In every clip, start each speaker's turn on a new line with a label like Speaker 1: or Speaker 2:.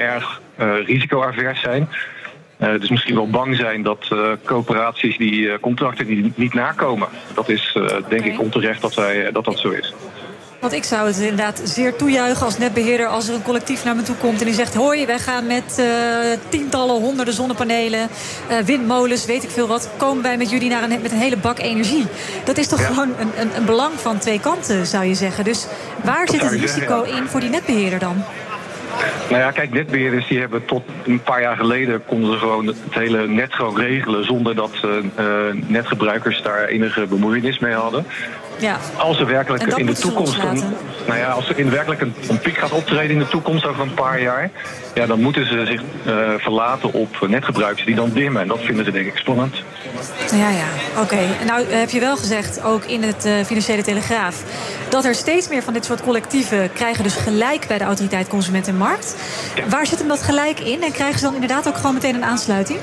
Speaker 1: erg risicoavers zijn. Dus misschien wel bang zijn dat coöperaties die contracten niet nakomen. Dat is denk ik onterecht dat zo is.
Speaker 2: Want ik zou het inderdaad zeer toejuichen als netbeheerder als er een collectief naar me toe komt en die zegt: hoi, wij gaan met tientallen, honderden zonnepanelen, windmolens, weet ik veel wat, komen wij met jullie met een hele bak energie. Dat is toch gewoon een belang van twee kanten, zou je zeggen. Dus waar zit het risico in voor die netbeheerder dan?
Speaker 1: Nou ja, kijk, netbeheerders die hebben tot een paar jaar geleden konden ze gewoon het hele net gewoon regelen zonder dat netgebruikers daar enige bemoeienis mee hadden. Ja. Als er werkelijk in de toekomst als er werkelijk een piek gaat optreden in de toekomst over een paar jaar, ja, dan moeten ze zich verlaten op netgebruikers die dan dimmen. En dat vinden ze denk ik spannend.
Speaker 2: Ja, oké. Nou heb je wel gezegd, ook in het Financiële Telegraaf, dat er steeds meer van dit soort collectieven krijgen dus gelijk bij de Autoriteit Consument en Markt. Ja. Waar zit hem dat gelijk in? En krijgen ze dan inderdaad ook gewoon meteen een aansluiting?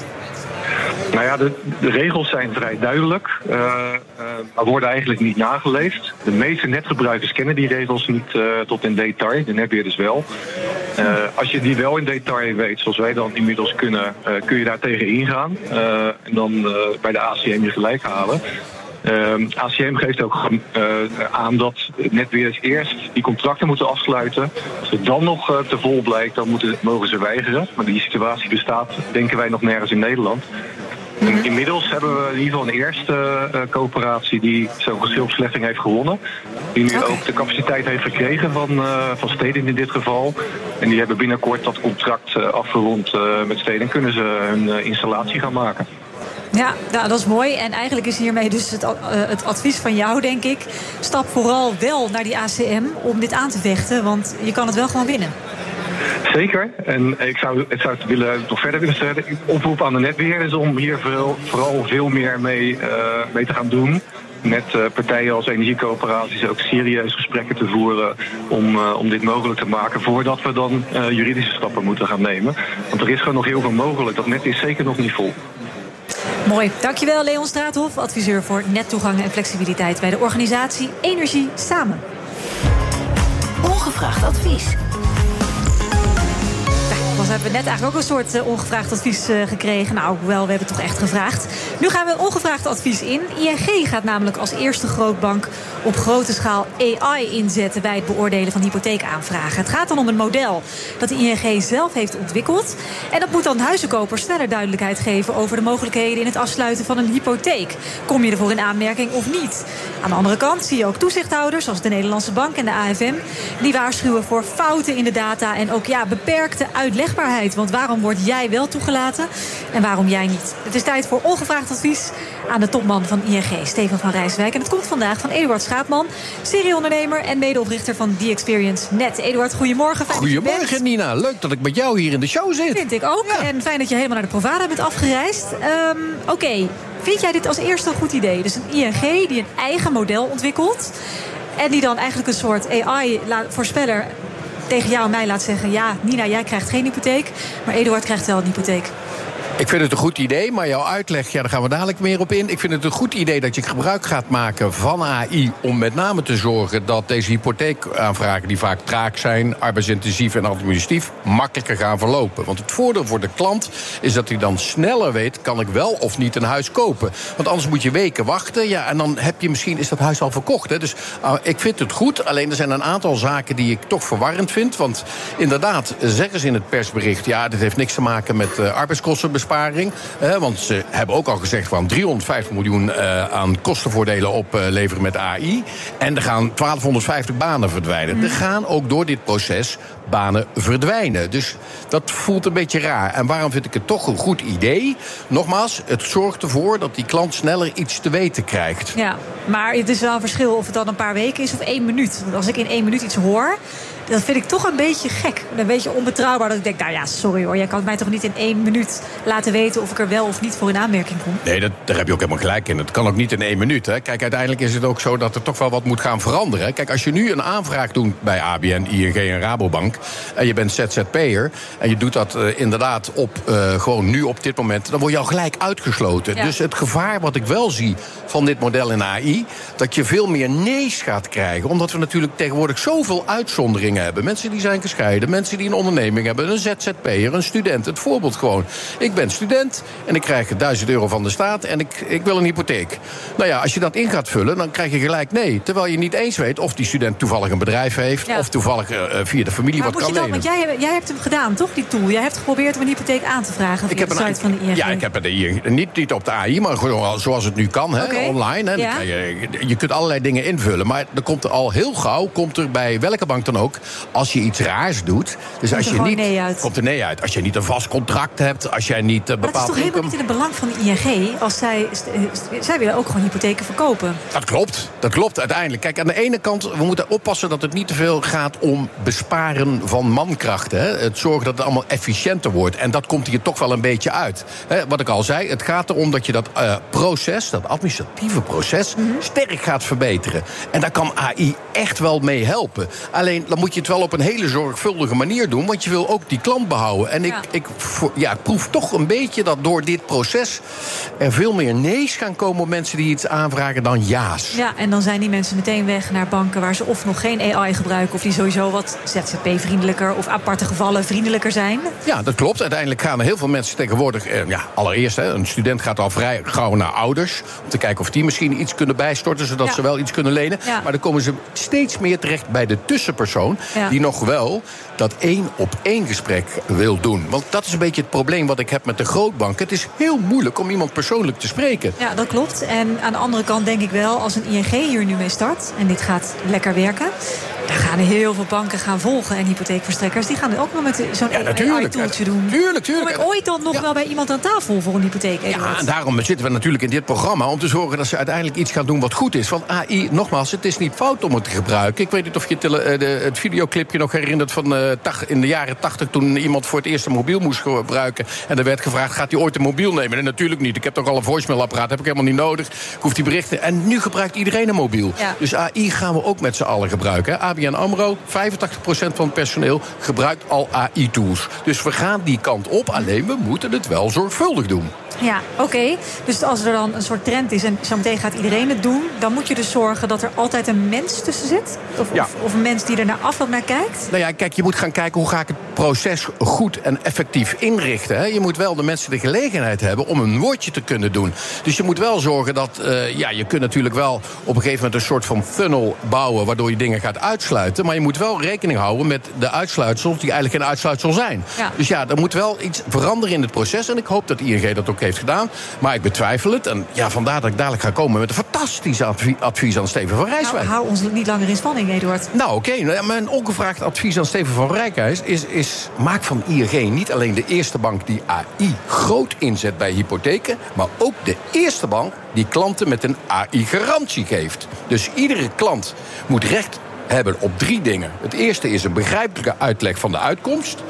Speaker 1: Nou ja, de regels zijn vrij duidelijk, maar worden eigenlijk niet nageleefd. De meeste netgebruikers kennen die regels niet tot in detail, de netbeheerders wel. Als je die wel in detail weet, zoals wij dan inmiddels kunnen, kun je daar tegen ingaan. En dan bij de ACM je gelijk halen. ACM geeft ook aan dat netbeheerders eerst die contracten moeten afsluiten. Als het dan nog te vol blijkt, dan mogen ze weigeren. Maar die situatie bestaat, denken wij, nog nergens in Nederland. En inmiddels hebben we in ieder geval een eerste coöperatie die zo'n geschilbeslechting heeft gewonnen. Die nu ook de capaciteit heeft gekregen van steden in dit geval. En die hebben binnenkort dat contract afgerond met steden en kunnen ze hun installatie gaan maken.
Speaker 2: Ja, dat is mooi. En eigenlijk is hiermee dus het advies van jou, denk ik, stap vooral wel naar die ACM om dit aan te vechten. Want je kan het wel gewoon winnen. Zeker. En ik zou het nog verder willen stellen. Ik oproep aan de netbeheerders om hier vooral veel meer mee te gaan doen. Met partijen als energiecoöperaties ook serieus gesprekken te voeren om dit mogelijk te maken voordat we dan juridische stappen moeten gaan nemen. Want er is gewoon nog heel veel mogelijk. Dat net is zeker nog niet vol. Mooi. Dankjewel, Leon Straathof, adviseur voor nettoegang en flexibiliteit bij de organisatie Energie Samen.
Speaker 3: Ongevraagd advies.
Speaker 2: We hebben net eigenlijk ook een soort ongevraagd advies gekregen. Nou, hoewel, we hebben het toch echt gevraagd. Nu gaan we ongevraagd advies in. ING gaat namelijk als eerste grootbank op grote schaal AI inzetten bij het beoordelen van hypotheekaanvragen. Het gaat dan om een model dat de ING zelf heeft ontwikkeld. En dat moet dan huizenkopers sneller duidelijkheid geven over de mogelijkheden in het afsluiten van een hypotheek. Kom je ervoor in aanmerking of niet? Aan de andere kant zie je ook toezichthouders, zoals de Nederlandse Bank en de AFM, die waarschuwen voor fouten in de data en ook beperkte uitlegbaarheid. Want waarom word jij wel toegelaten en waarom jij niet? Het is tijd voor ongevraagd advies aan de topman van ING, Stefan van Rijswijk. En het komt vandaag van Eduard Schaapman, serieondernemer en medeoprichter van The Experience Net. Eduard, goedemorgen.
Speaker 4: Goedemorgen, Nina. Leuk dat ik met jou hier in de show zit.
Speaker 2: Vind ik ook. Ja. En fijn dat je helemaal naar de Provada bent afgereisd. Oké. Vind jij dit als eerste een goed idee? Dus een ING die een eigen model ontwikkelt en die dan eigenlijk een soort AI-voorspeller tegen jou en mij laat zeggen: ja, Nina, jij krijgt geen hypotheek, maar Eduard krijgt wel een hypotheek.
Speaker 4: Ik vind het een goed idee, maar jouw uitleg, daar gaan we dadelijk meer op in. Ik vind het een goed idee dat je gebruik gaat maken van AI om met name te zorgen dat deze hypotheekaanvragen, die vaak traag zijn, arbeidsintensief en administratief, makkelijker gaan verlopen. Want het voordeel voor de klant is dat hij dan sneller weet, kan ik wel of niet een huis kopen. Want anders moet je weken wachten, ja, en dan heb je misschien, is dat huis al verkocht. Hè? Dus ik vind het goed, alleen er zijn een aantal zaken die ik toch verwarrend vind. Want inderdaad, zeggen ze in het persbericht, ja, dit heeft niks te maken met arbeidskostenbesparing. Want ze hebben ook al gezegd van 350 miljoen aan kostenvoordelen opleveren met AI. En er gaan 1250 banen verdwijnen. Er gaan ook door dit proces banen verdwijnen. Dus dat voelt een beetje raar. En waarom vind ik het toch een goed idee? Nogmaals, het zorgt ervoor dat die klant sneller iets te weten krijgt.
Speaker 2: Ja, maar het is wel een verschil of het dan een paar weken is of 1 minuut. Want als ik in 1 minuut iets hoor, dat vind ik toch een beetje gek. Een beetje onbetrouwbaar. Dat ik denk, nou ja, sorry hoor, jij kan mij toch niet in 1 minuut laten weten of ik er wel of niet voor in aanmerking kom?
Speaker 4: Nee, daar heb je ook helemaal gelijk in. Het kan ook niet in 1 minuut. Hè. Kijk, uiteindelijk is het ook zo dat er toch wel wat moet gaan veranderen. Kijk, als je nu een aanvraag doet bij ABN, ING en Rabobank en je bent ZZP'er en je doet dat inderdaad gewoon nu op dit moment, dan word je al gelijk uitgesloten. Ja. Dus het gevaar wat ik wel zie van dit model in AI, dat je veel meer nee's gaat krijgen. Omdat we natuurlijk tegenwoordig zoveel uitzonderingen dingen hebben. Mensen die zijn gescheiden, mensen die een onderneming hebben, een ZZP'er, een student. Het voorbeeld gewoon. Ik ben student en ik krijg €1000 van de staat en ik wil een hypotheek. Nou ja, als je dat in gaat vullen, dan krijg je gelijk nee. Terwijl je niet eens weet of die student toevallig een bedrijf heeft, of toevallig via de familie wat kan lenen.
Speaker 2: Want jij hebt hem gedaan, toch, die tool? Jij hebt geprobeerd om een hypotheek aan te vragen via de site van de ING.
Speaker 4: Ja, ik heb het niet op de AI, maar gewoon zoals het nu kan, online. Hè. Ja. Je kunt allerlei dingen invullen. Maar er komt al heel gauw, bij welke bank dan ook, als je iets raars doet. Dus als je niet, komt er nee uit. Als je niet een vast contract hebt, als jij niet bepaald.
Speaker 2: Dat is toch helemaal niet in het belang van de ING als zij willen ook gewoon hypotheken verkopen.
Speaker 4: Dat klopt uiteindelijk. Kijk, aan de ene kant, we moeten oppassen dat het niet te veel gaat om besparen van mankrachten. Hè. Het zorgen dat het allemaal efficiënter wordt. En dat komt hier toch wel een beetje uit. Wat ik al zei, het gaat erom dat je dat proces, dat administratieve proces, sterk gaat verbeteren. En daar kan AI echt wel mee helpen. Alleen, dan moet je het wel op een hele zorgvuldige manier doen, want je wil ook die klant behouden. En ik proef toch een beetje dat door dit proces er veel meer nee's gaan komen op mensen die iets aanvragen dan ja's.
Speaker 2: Ja, en dan zijn die mensen meteen weg naar banken waar ze of nog geen AI gebruiken, of die sowieso wat ZZP-vriendelijker of aparte gevallen vriendelijker zijn.
Speaker 4: Ja, dat klopt. Uiteindelijk gaan er heel veel mensen tegenwoordig, allereerst, een student gaat al vrij gauw naar ouders om te kijken of die misschien iets kunnen bijstorten, zodat ze wel iets kunnen lenen. Ja. Maar dan komen ze steeds meer terecht bij de tussenpersoon, die nog wel dat 1-op-1 gesprek wil doen. Want dat is een beetje het probleem wat ik heb met de grootbanken. Het is heel moeilijk om iemand persoonlijk te spreken.
Speaker 2: Ja, dat klopt. En aan de andere kant denk ik wel, als een ING hier nu mee start en dit gaat lekker werken, dan gaan heel veel banken gaan volgen en hypotheekverstrekkers. Die gaan ook wel met zo'n AI-tooltje doen.
Speaker 4: Tuurlijk.
Speaker 2: Kom ik ooit dan nog wel bij iemand aan tafel voor een hypotheek, Eduard?
Speaker 4: Ja, en daarom zitten we natuurlijk in dit programma om te zorgen dat ze uiteindelijk iets gaan doen wat goed is. Want AI, nogmaals, het is niet fout om het te gebruiken. Ik weet niet of je het videoclipje nog herinnert van in de jaren 80... toen iemand voor het eerst een mobiel moest gebruiken. En er werd gevraagd, gaat hij ooit een mobiel nemen? En natuurlijk niet. Ik heb toch al een voicemail-apparaat, heb ik helemaal niet nodig. Ik hoef die berichten. En nu gebruikt iedereen een mobiel. Ja. Dus AI gaan we ook met z'n allen gebruiken. ABN AMRO, 85% van het personeel gebruikt al AI-tools. Dus we gaan die kant op, alleen we moeten het wel zorgvuldig doen.
Speaker 2: Ja, oké. Dus als er dan een soort trend is en zometeen gaat iedereen het doen, dan moet je dus zorgen dat er altijd een mens tussen zit? Of een mens die er naar afloop naar kijkt?
Speaker 4: Nou ja, kijk, je moet gaan kijken hoe ga ik het proces goed en effectief inrichten. Hè? Je moet wel de mensen de gelegenheid hebben om een woordje te kunnen doen. Dus je moet wel zorgen dat, je kunt natuurlijk wel op een gegeven moment een soort van funnel bouwen waardoor je dingen gaat uitsluiten. Maar je moet wel rekening houden met de uitsluitsels die eigenlijk geen uitsluitsel zijn. Ja. Dus ja, er moet wel iets veranderen in het proces. En ik hoop dat ING dat ook heeft gedaan. Maar ik betwijfel het. En ja, vandaar dat ik dadelijk ga komen met een fantastisch advies aan Steven van Rijswijk.
Speaker 2: Nou, hou ons niet langer in spanning, Eduard.
Speaker 4: Nou, oké. Mijn ongevraagd advies aan Steven van Rijswijk is maak van ING niet alleen de eerste bank die AI groot inzet bij hypotheken, maar ook de eerste bank die klanten met een AI-garantie geeft. Dus iedere klant moet recht hebben op 3 dingen. Het eerste is een begrijpelijke uitleg van de uitkomst.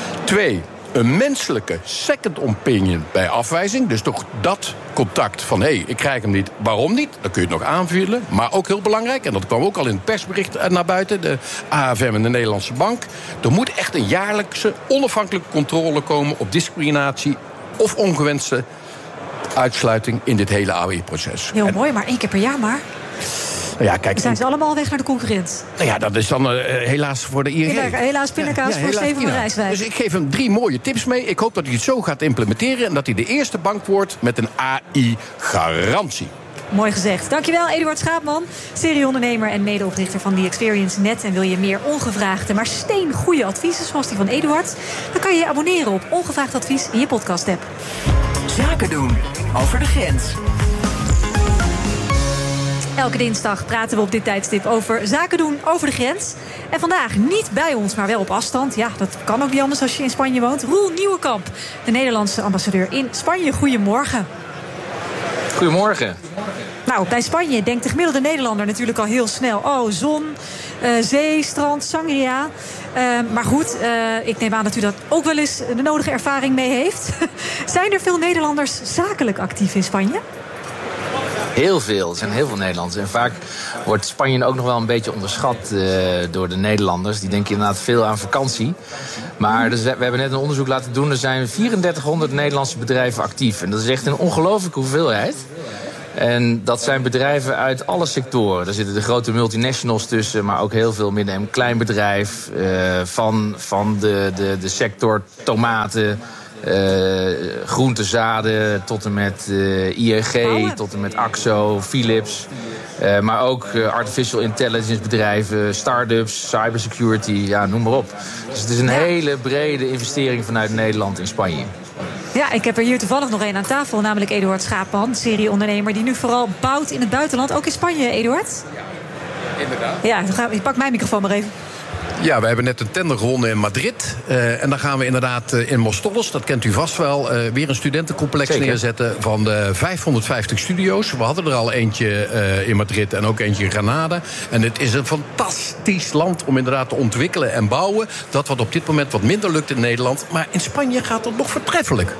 Speaker 4: 2, een menselijke second opinion bij afwijzing. Dus toch dat contact van, ik krijg hem niet, waarom niet? Dan kun je het nog aanvullen. Maar ook heel belangrijk, en dat kwam ook al in het persbericht naar buiten, de AFM en de Nederlandse Bank. Er moet echt een jaarlijkse onafhankelijke controle komen op discriminatie of ongewenste uitsluiting in dit hele AI-proces.
Speaker 2: Heel mooi, maar 1 keer per jaar maar.
Speaker 4: Nou ja, kijk,
Speaker 2: zijn ze allemaal weg naar de concurrent?
Speaker 4: Nou ja, dat is dan helaas voor de ING.
Speaker 2: Helaas pindakaas voor Steven van Rijswijk.
Speaker 4: Dus ik geef hem 3 mooie tips mee. Ik hoop dat hij het zo gaat implementeren en dat hij de eerste bank wordt met een AI-garantie.
Speaker 2: Mooi gezegd. Dankjewel, Eduard Schaapman, serieondernemer en medeoprichter van The Experience Net. En wil je meer ongevraagde, maar steengoede adviezen zoals die van Eduard? Dan kan je je abonneren op Ongevraagd Advies in je podcast-app.
Speaker 3: Zaken doen over de grens.
Speaker 2: Elke dinsdag praten we op dit tijdstip over zaken doen over de grens. En vandaag niet bij ons, maar wel op afstand. Ja, dat kan ook niet anders als je in Spanje woont. Roel Nieuwenkamp, de Nederlandse ambassadeur in Spanje. Goedemorgen.
Speaker 5: Goedemorgen.
Speaker 2: Nou, bij Spanje denkt de gemiddelde Nederlander natuurlijk al heel snel. Oh, zon, zee, strand, sangria. Maar goed, ik neem aan dat u dat ook wel eens de nodige ervaring mee heeft. Zijn er veel Nederlanders zakelijk actief in Spanje?
Speaker 5: Heel veel. Er zijn heel veel Nederlanders. En vaak wordt Spanje ook nog wel een beetje onderschat door de Nederlanders. Die denken inderdaad veel aan vakantie. Maar dus we hebben net een onderzoek laten doen. Er zijn 3400 Nederlandse bedrijven actief. En dat is echt een ongelooflijke hoeveelheid. En dat zijn bedrijven uit alle sectoren. Daar zitten de grote multinationals tussen, maar ook heel veel midden- en kleinbedrijf. Van de sector tomaten, groentezaden, tot en met ING, tot en met Axo, Philips. Maar ook artificial intelligence bedrijven, start-ups, cybersecurity, ja, noem maar op. Dus het is een hele brede investering vanuit Nederland in Spanje.
Speaker 2: Ja, ik heb er hier toevallig nog één aan tafel, namelijk Eduard Schaapman, serieondernemer die nu vooral bouwt in het buitenland, ook in Spanje, Eduard.
Speaker 4: Ja, inderdaad.
Speaker 2: Ja, ik pak mijn microfoon maar even.
Speaker 4: Ja, we hebben net een tender gewonnen in Madrid. En dan gaan we inderdaad in Móstoles, dat kent u vast wel, weer een studentencomplex neerzetten van de 550 studio's. We hadden er al eentje in Madrid en ook eentje in Granada. En het is een fantastisch land om inderdaad te ontwikkelen en bouwen. Dat wat op dit moment wat minder lukt in Nederland. Maar in Spanje gaat het nog voortreffelijk.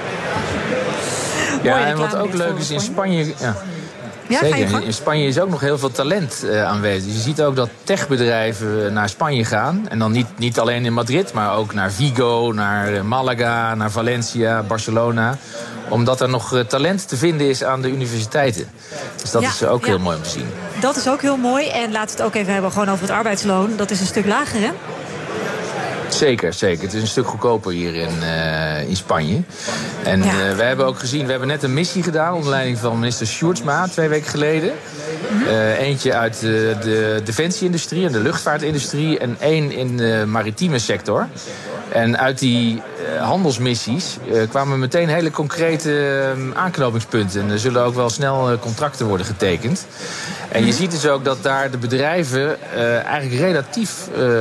Speaker 5: Ja, en wat ook leuk is in Spanje. Ja, zeker. In Spanje is ook nog heel veel talent aanwezig. Je ziet ook dat techbedrijven naar Spanje gaan. En dan niet alleen in Madrid, maar ook naar Vigo, naar Malaga, naar Valencia, Barcelona. Omdat er nog talent te vinden is aan de universiteiten. Dus dat is ook heel mooi om te zien.
Speaker 2: Dat is ook heel mooi. En laten we het ook even hebben gewoon over het arbeidsloon. Dat is een stuk lager, hè?
Speaker 5: Zeker. Het is een stuk goedkoper hier in Spanje. En we hebben ook gezien, we hebben net een missie gedaan onder leiding van minister Sjoerdsma 2 weken geleden. Eentje uit de defensieindustrie en de luchtvaartindustrie en 1 in de maritieme sector. En uit die handelsmissies kwamen meteen hele concrete aanknopingspunten. En er zullen ook wel snel contracten worden getekend. En je ziet dus ook dat daar de bedrijven eigenlijk relatief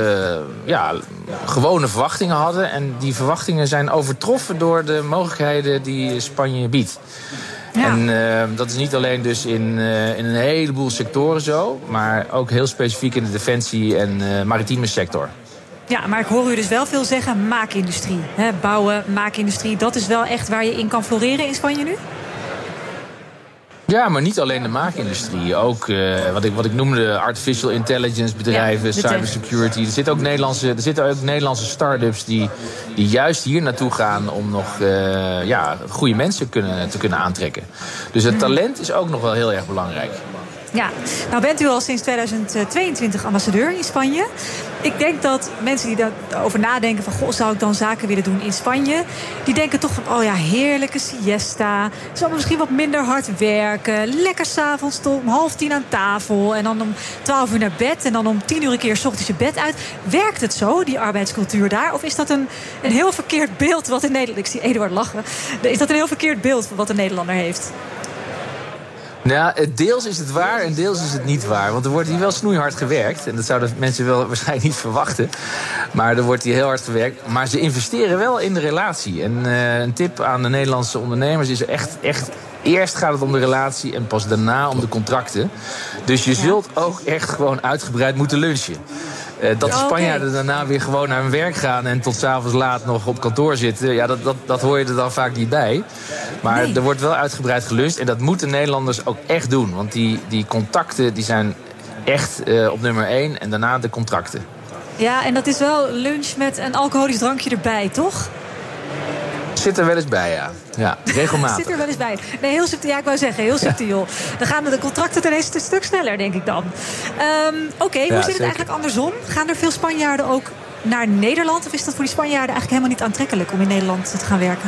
Speaker 5: gewone verwachtingen hadden. En die verwachtingen zijn overtroffen door de mogelijkheden die Spanje biedt. Ja. En dat is niet alleen dus in een heleboel sectoren zo, maar ook heel specifiek in de defensie- en maritieme sector.
Speaker 2: Ja, maar ik hoor u dus wel veel zeggen maakindustrie. Hè, bouwen, maakindustrie, dat is wel echt waar je in kan floreren in Spanje nu?
Speaker 5: Ja, maar niet alleen de maakindustrie. Ook wat ik noemde, artificial intelligence bedrijven, cybersecurity. Er zitten ook Nederlandse start-ups die juist hier naartoe gaan om nog goede mensen te kunnen aantrekken. Dus het talent is ook nog wel heel erg belangrijk.
Speaker 2: Ja, nou bent u al sinds 2022 ambassadeur in Spanje. Ik denk dat mensen die daarover nadenken van, goh, zou ik dan zaken willen doen in Spanje? Die denken toch van, oh ja, heerlijke siesta. Zal misschien wat minder hard werken. Lekker 's avonds tot om 9:30 aan tafel. En dan om 12 uur naar bed. En dan om 10 uur een keer 's ochtends je bed uit. Werkt het zo, die arbeidscultuur daar? Of is dat een heel verkeerd beeld wat de Nederlander... Ik zie Eduard lachen. Is dat een heel verkeerd beeld wat de Nederlander heeft?
Speaker 5: Nou, deels is het waar en deels is het niet waar. Want er wordt hier wel snoeihard gewerkt. En dat zouden mensen wel waarschijnlijk niet verwachten. Maar er wordt hier heel hard gewerkt. Maar ze investeren wel in de relatie. En een tip aan de Nederlandse ondernemers is echt... Eerst gaat het om de relatie en pas daarna om de contracten. Dus je zult ook echt gewoon uitgebreid moeten lunchen. Dat de Spanjaarden daarna weer gewoon naar hun werk gaan en tot 's avonds laat nog op kantoor zitten, ja, dat hoor je er dan vaak niet bij. Maar er wordt wel uitgebreid geluncht en dat moeten Nederlanders ook echt doen. Want die contacten die zijn echt op nummer 1 en daarna de contracten.
Speaker 2: Ja, en dat is wel lunch met een alcoholisch drankje erbij, toch?
Speaker 5: Zit er wel eens bij, ja. Regelmatig.
Speaker 2: Zit er wel eens bij. Nee, heel subtiel. Ja, ik wou zeggen, heel subtiel. Dan gaan de contracten ten eerste een stuk sneller, denk ik dan. Oké, hoe zit het eigenlijk andersom? Gaan er veel Spanjaarden ook naar Nederland? Of is dat voor die Spanjaarden eigenlijk helemaal niet aantrekkelijk om in Nederland te gaan werken?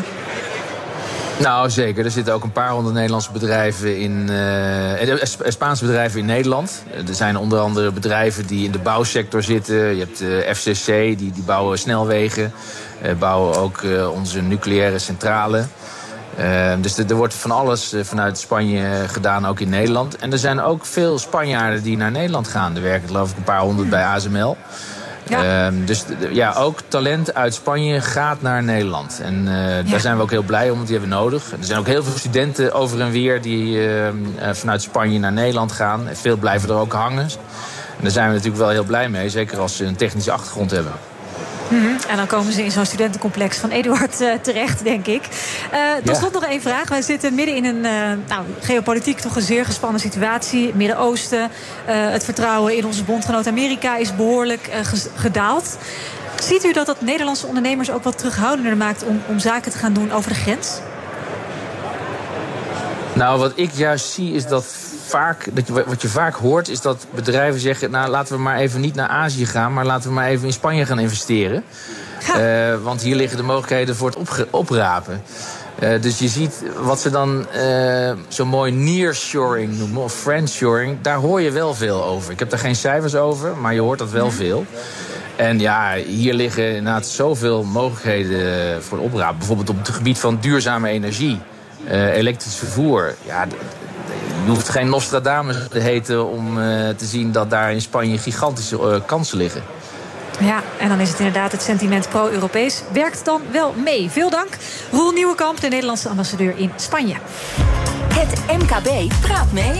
Speaker 5: Nou, zeker. Er zitten ook een paar honderd Nederlandse bedrijven Spaanse bedrijven in Nederland. Er zijn onder andere bedrijven die in de bouwsector zitten. Je hebt FCC, die bouwen snelwegen. Bouwen ook onze nucleaire centrale. Dus er wordt van alles vanuit Spanje gedaan, ook in Nederland. En er zijn ook veel Spanjaarden die naar Nederland gaan. Er werken geloof ik een paar honderd bij ASML. Ja. Dus ook talent uit Spanje gaat naar Nederland. En daar zijn we ook heel blij om, want die hebben we nodig. Er zijn ook heel veel studenten over en weer die vanuit Spanje naar Nederland gaan. En veel blijven er ook hangen. En daar zijn we natuurlijk wel heel blij mee, zeker als ze een technische achtergrond hebben.
Speaker 2: En dan komen ze in zo'n studentencomplex van Eduard terecht, denk ik. Tot slot nog één vraag. Wij zitten midden in een geopolitiek toch een zeer gespannen situatie. Midden-Oosten. Het vertrouwen in onze bondgenoot Amerika is behoorlijk gedaald. Ziet u dat Nederlandse ondernemers ook wat terughoudender maakt om zaken te gaan doen over de grens?
Speaker 5: Nou, wat ik juist zie is dat wat je vaak hoort, is dat bedrijven zeggen, nou, laten we maar even niet naar Azië gaan, maar laten we maar even in Spanje gaan investeren. Want hier liggen de mogelijkheden voor het oprapen. Dus je ziet wat ze dan zo mooi nearshoring noemen, of friendshoring. Daar hoor je wel veel over. Ik heb daar geen cijfers over, maar je hoort dat wel veel. En ja, hier liggen inderdaad zoveel mogelijkheden voor het oprapen. Bijvoorbeeld op het gebied van duurzame energie, elektrisch vervoer. Ja, je hoeft geen Nostradamus te heten om te zien dat daar in Spanje gigantische kansen liggen.
Speaker 2: Ja, en dan is het inderdaad het sentiment pro-Europees. Werkt dan wel mee. Veel dank, Roel Nieuwenkamp, de Nederlandse ambassadeur in Spanje.
Speaker 3: Het MKB praat mee.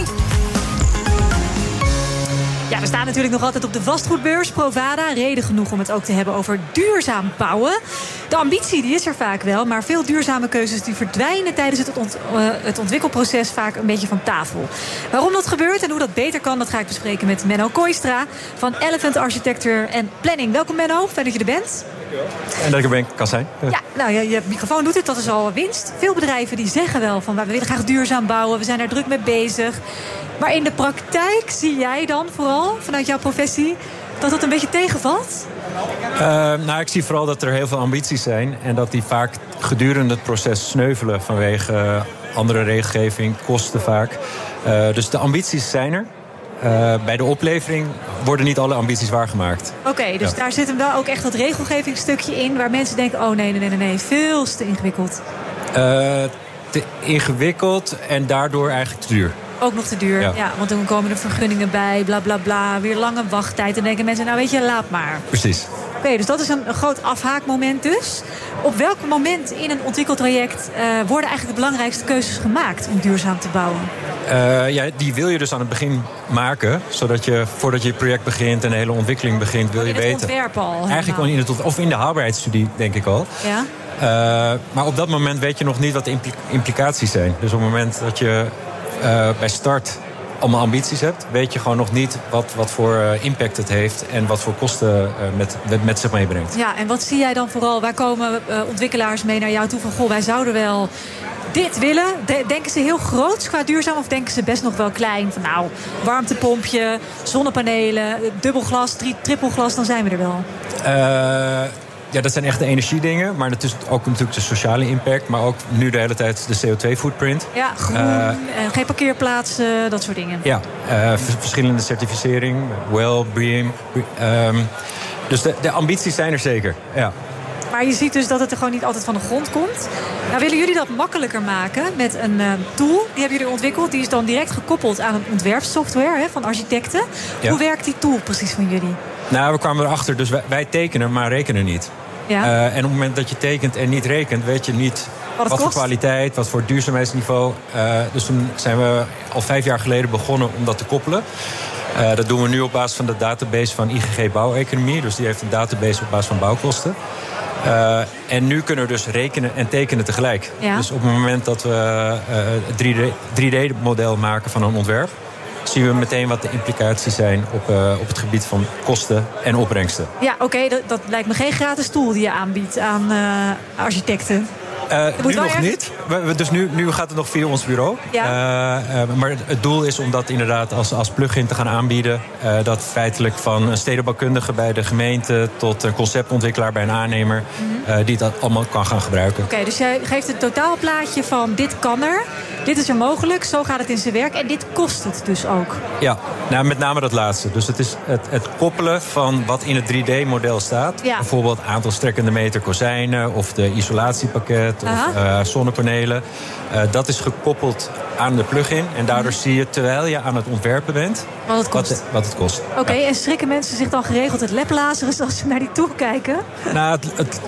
Speaker 2: Ja, we staan natuurlijk nog altijd op de vastgoedbeurs Provada. Reden genoeg om het ook te hebben over duurzaam bouwen. De ambitie die is er vaak wel, maar veel duurzame keuzes die verdwijnen tijdens het ontwikkelproces vaak een beetje van tafel. Waarom dat gebeurt en hoe dat beter kan, dat ga ik bespreken met Menno Kooistra van Elephant Architecture and Planning. Welkom Menno, fijn dat je er bent.
Speaker 6: En dat ik er ben, kan zijn.
Speaker 2: Ja, nou, je microfoon doet het, dat is al winst. Veel bedrijven die zeggen wel van, we willen graag duurzaam bouwen, we zijn daar druk mee bezig. Maar in de praktijk zie jij dan vooral, vanuit jouw professie, dat het een beetje tegenvalt?
Speaker 6: Nou, ik zie vooral dat er heel veel ambities zijn. En dat die vaak gedurende het proces sneuvelen vanwege andere regelgeving, kosten vaak. Dus de ambities zijn er. Bij de oplevering worden niet alle ambities waargemaakt.
Speaker 2: Oké, dus daar zit hem wel ook echt dat regelgevingsstukje in, waar mensen denken, oh nee, veel te ingewikkeld.
Speaker 6: Te ingewikkeld en daardoor eigenlijk te duur.
Speaker 2: Ook nog te duur, ja, want dan komen er vergunningen bij, bla bla bla, weer lange wachttijd. En dan denken mensen, nou weet je, laat maar.
Speaker 6: Precies.
Speaker 2: Oké, dus dat is een groot afhaakmoment dus. Op welk moment in een ontwikkeltraject worden eigenlijk de belangrijkste keuzes gemaakt om duurzaam te bouwen?
Speaker 6: Die wil je dus aan het begin maken, zodat je voordat je project begint en de hele ontwikkeling begint, wil je weten.
Speaker 2: In het ontwerp al.
Speaker 6: Eigenlijk of in de haalbaarheidsstudie, denk ik al.
Speaker 2: Ja.
Speaker 6: Maar op dat moment weet je nog niet wat de implicaties zijn. Dus op het moment dat je bij start allemaal ambities hebt, weet je gewoon nog niet wat voor impact het heeft en wat voor kosten met zich meebrengt.
Speaker 2: Ja, en wat zie jij dan vooral? Waar komen ontwikkelaars mee naar jou toe van, goh, wij zouden wel dit willen? Denken ze heel groot qua duurzaam of denken ze best nog wel klein? Van nou, warmtepompje, zonnepanelen, dubbelglas, trippelglas, dan zijn we er wel.
Speaker 6: Ja, dat zijn echt de energiedingen. Maar het is ook natuurlijk de sociale impact. Maar ook nu de hele tijd de CO2-footprint.
Speaker 2: Ja, groen, geen parkeerplaatsen, dat soort dingen.
Speaker 6: Ja, verschillende certificering. WELL, BREEAM. Dus de ambities zijn er zeker, ja.
Speaker 2: Maar je ziet dus dat het er gewoon niet altijd van de grond komt. Nou, willen jullie dat makkelijker maken met een tool? Die hebben jullie ontwikkeld. Die is dan direct gekoppeld aan een ontwerpsoftware van architecten. Ja. Hoe werkt die tool precies van jullie?
Speaker 6: Nou, we kwamen erachter. Dus wij tekenen, maar rekenen niet. Ja. En op het moment dat je tekent en niet rekent, weet je niet wat voor kwaliteit, wat voor duurzaamheidsniveau. Dus toen zijn we al 5 jaar geleden begonnen om dat te koppelen. Dat doen we nu op basis van de database van IGG Bouweconomie. Dus die heeft een database op basis van bouwkosten. En nu kunnen we dus rekenen en tekenen tegelijk. Ja. Dus op het moment dat we een 3D-model maken van een ontwerp, zien we meteen wat de implicaties zijn op het gebied van kosten en opbrengsten.
Speaker 2: Ja, oké, dat lijkt me geen gratis tool die je aanbiedt aan architecten.
Speaker 6: Nu nog niet. Dus nu gaat het nog via ons bureau. Ja. Maar het doel is om dat inderdaad als plugin te gaan aanbieden. Dat feitelijk van een stedenbouwkundige bij de gemeente tot een conceptontwikkelaar bij een aannemer die dat allemaal kan gaan gebruiken. Oké,
Speaker 2: dus jij geeft het totaalplaatje van dit kan er, dit is er mogelijk, zo gaat het in zijn werk en dit kost het dus ook. Ja,
Speaker 6: nou, met name dat laatste. Dus het is het koppelen van wat in het 3D-model staat. Ja. Bijvoorbeeld aantal strekkende meter kozijnen of de isolatiepakket of zonnepanelen. Dat is gekoppeld aan de plugin. En daardoor zie je, terwijl je aan het ontwerpen bent, wat het kost.
Speaker 2: Oké, en schrikken mensen zich dan geregeld het laplazeren als ze naar die tool kijken?
Speaker 6: Nou,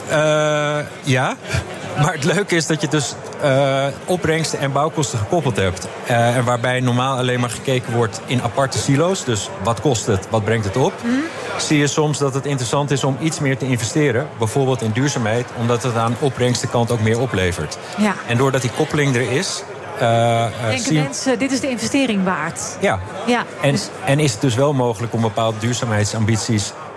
Speaker 6: ja. Maar het leuke is dat je dus opbrengsten en bouwkosten gekoppeld hebt. En waarbij normaal alleen maar gekeken wordt in aparte silo's. Dus wat kost het, wat brengt het op? Zie je soms dat het interessant is om iets meer te investeren. Bijvoorbeeld in duurzaamheid, omdat het aan opbrengstenkant ook meer oplevert. Ja. En doordat die koppeling er is,
Speaker 2: denken mensen, dit is de investering waard.
Speaker 6: Ja. En is het dus wel mogelijk om bepaalde duurzaamheidsambities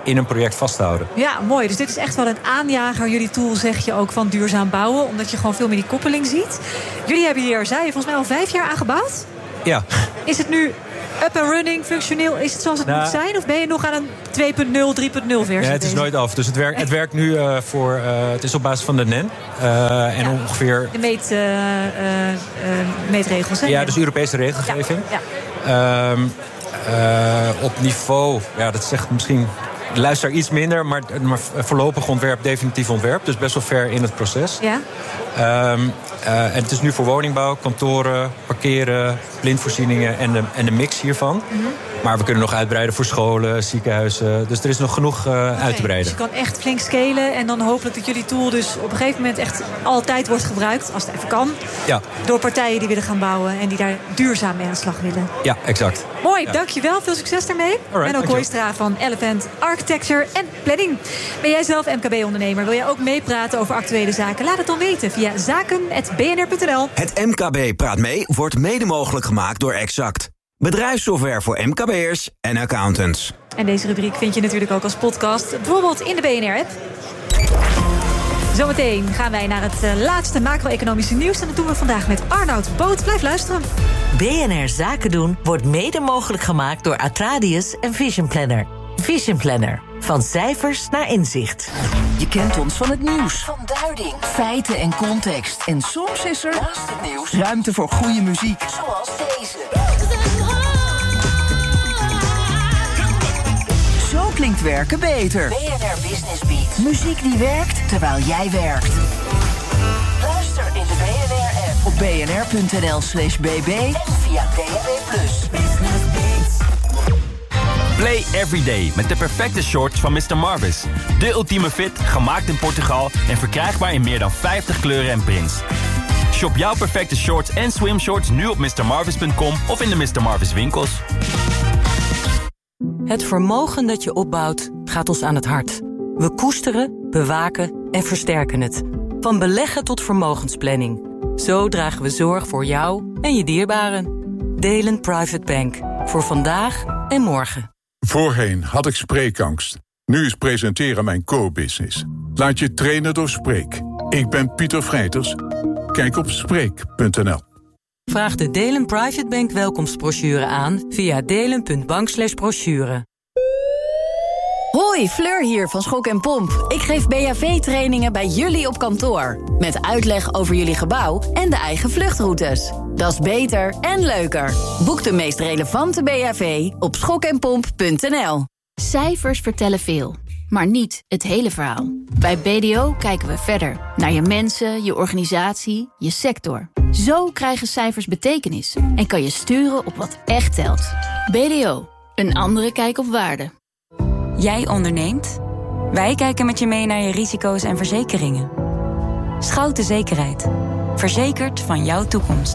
Speaker 6: in een project vasthouden.
Speaker 2: Ja, mooi. Dus dit is echt wel een aanjager, jullie tool, zeg je ook, van duurzaam bouwen. Omdat je gewoon veel meer die koppeling ziet. Jullie hebben hier, zei je, volgens mij al 5 jaar aan gebouwd.
Speaker 6: Ja.
Speaker 2: Is het nu up and running, functioneel? Is het zoals het moet zijn? Of ben je nog aan een 2.0, 3.0 versie?
Speaker 6: Ja, het is nooit af. Dus het werkt nu het is op basis van de NEN. En ongeveer...
Speaker 2: De meetregels, hè?
Speaker 6: Ja, dus Europese regelgeving. Ja. Op niveau, dat zegt misschien... Luister iets minder, maar voorlopig ontwerp, definitief ontwerp. Dus best wel ver in het proces.
Speaker 2: Ja.
Speaker 6: En het is nu voor woningbouw, kantoren, parkeren, blindvoorzieningen en de mix hiervan. Mm-hmm. Maar we kunnen nog uitbreiden voor scholen, ziekenhuizen. Dus er is nog genoeg uit te breiden.
Speaker 2: Dus je kan echt flink scalen. En dan hopelijk dat jullie tool dus op een gegeven moment echt altijd wordt gebruikt. Als het even kan. Ja. Door partijen die willen gaan bouwen en die daar duurzaam mee aan de slag willen.
Speaker 6: Ja, exact.
Speaker 2: Mooi, dankjewel. Veel succes daarmee. En ook Kooistra van Elephant Architecture en Planning. Ben jij zelf MKB-ondernemer? Wil jij ook meepraten over actuele zaken? Laat het dan weten via zaken@bnr.nl.
Speaker 7: Het MKB Praat Mee wordt mede mogelijk gemaakt door Exact. Bedrijfssoftware voor MKB'ers en accountants.
Speaker 2: En deze rubriek vind je natuurlijk ook als podcast. Bijvoorbeeld in de BNR-app. Zometeen gaan wij naar het laatste macro-economische nieuws. En dat doen we vandaag met Arnoud Boot. Blijf luisteren.
Speaker 8: BNR Zaken doen wordt mede mogelijk gemaakt door Atradius en Vision Planner. Vision Planner. Van cijfers naar inzicht.
Speaker 3: Je kent ons van het nieuws. Van duiding, feiten en context. En soms is er, naast het nieuws, ruimte voor goede muziek. Zoals deze. Zo klinkt werken beter. BNR Business Beat. Muziek die werkt terwijl jij werkt. Luister in de BNR-app op bnr.nl/bb en via DAB+.
Speaker 9: Play every day met de perfecte shorts van Mr. Marvis. De ultieme fit, gemaakt in Portugal en verkrijgbaar in meer dan 50 kleuren en prints. Shop jouw perfecte shorts en swimshorts nu op mrmarvis.com of in de Mr. Marvis winkels.
Speaker 10: Het vermogen dat je opbouwt gaat ons aan het hart. We koesteren, bewaken en versterken het. Van beleggen tot vermogensplanning. Zo dragen we zorg voor jou en je dierbaren. Delen Private Bank. Voor vandaag en morgen.
Speaker 11: Voorheen had ik spreekangst. Nu is presenteren mijn core-business. Laat je trainen door Spreek. Ik ben Pieter Vrijters. Kijk op Spreek.nl.
Speaker 10: Vraag de Delen Private Bank welkomstbrochure aan via delen.bank/brochure.
Speaker 12: Hoi, Fleur hier van Schok en Pomp. Ik geef BHV-trainingen bij jullie op kantoor. Met uitleg over jullie gebouw en de eigen vluchtroutes. Dat is beter en leuker. Boek de meest relevante BHV op schokenpomp.nl.
Speaker 13: Cijfers vertellen veel, maar niet het hele verhaal. Bij BDO kijken we verder. Naar je mensen, je organisatie, je sector. Zo krijgen cijfers betekenis. En kan je sturen op wat echt telt. BDO, een andere kijk op waarde.
Speaker 14: Jij onderneemt? Wij kijken met je mee naar je risico's en verzekeringen. Schouten Zekerheid. Verzekerd van jouw toekomst.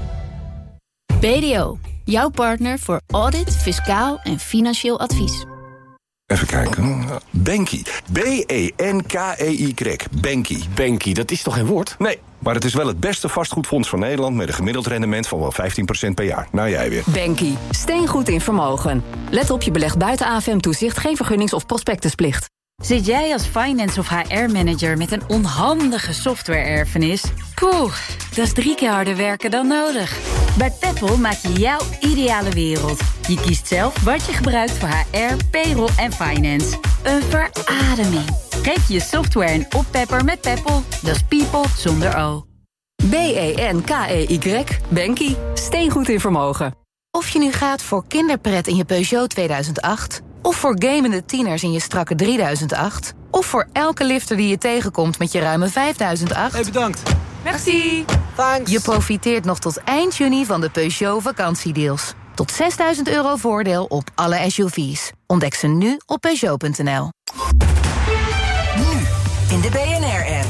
Speaker 13: BDO, jouw partner voor audit, fiscaal en financieel advies.
Speaker 15: Even kijken. Banky. B-E-N-K-E-Y. Banky.
Speaker 16: Banky, dat is toch geen woord?
Speaker 15: Nee, maar het is wel het beste vastgoedfonds van Nederland met een gemiddeld rendement van wel 15% per jaar. Nou, jij weer.
Speaker 12: Banky. Steengoed in vermogen. Let op, je belegt buiten AFM-toezicht, geen vergunnings- of prospectusplicht.
Speaker 17: Zit jij als finance of HR-manager met een onhandige software-erfenis? Poeh, dat is 3 keer harder werken dan nodig. Bij Peppol maak je jouw ideale wereld. Je kiest zelf wat je gebruikt voor HR, payroll en finance. Een verademing. Geef je software een oppepper met Peppol. Dat is people zonder O.
Speaker 12: B-E-N-K-E-Y. Banky. Steengoed in vermogen.
Speaker 17: Of je nu gaat voor kinderpret in je Peugeot 2008... of voor gamende tieners in je strakke 3008... of voor elke lifter die je tegenkomt met je ruime 5008...
Speaker 16: Hey, bedankt.
Speaker 17: Merci.
Speaker 16: Thanks.
Speaker 17: Je profiteert nog tot eind juni van de Peugeot vakantiedeals. Tot €6.000 voordeel op alle SUV's. Ontdek ze nu op Peugeot.nl.
Speaker 3: Nu in de BNR-app.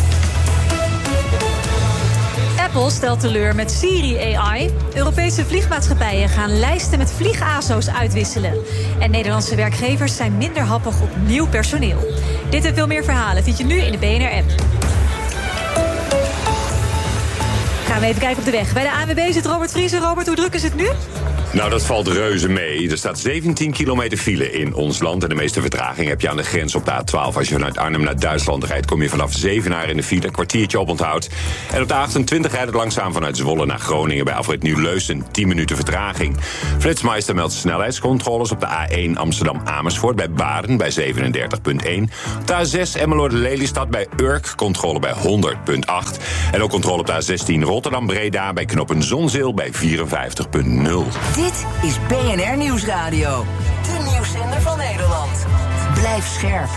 Speaker 2: Apple stelt teleur met Siri AI. Europese vliegmaatschappijen gaan lijsten met vlieg-ASO's uitwisselen. En Nederlandse werkgevers zijn minder happig op nieuw personeel. Dit en veel meer verhalen vind je nu in de BNR-app. Gaan we even kijken op de weg. Bij de ANWB zit Robert Vriesen. Robert, hoe druk is het nu?
Speaker 16: Nou, dat valt reuze mee. Er staat 17 kilometer file in ons land. En de meeste vertraging heb je aan de grens op de A12. Als je vanuit Arnhem naar Duitsland rijdt, kom je vanaf Zevenaar in de file. Een kwartiertje oponthoud. En op de A28 rijdt het langzaam vanuit Zwolle naar Groningen. Bij afrit Nieuw-Leusden 10 minuten vertraging. Flitsmeister meldt snelheidscontroles op de A1 Amsterdam-Amersfoort. Bij Baden bij 37,1. Op de A6 Emmeloord-Lelystad bij Urk. Controle bij 100,8. En ook controle op de A16 Rotterdam-Breda bij knooppunt Zonzeel bij 54,0.
Speaker 3: Dit is BNR Nieuwsradio. De nieuwszender van Nederland. Blijf scherp.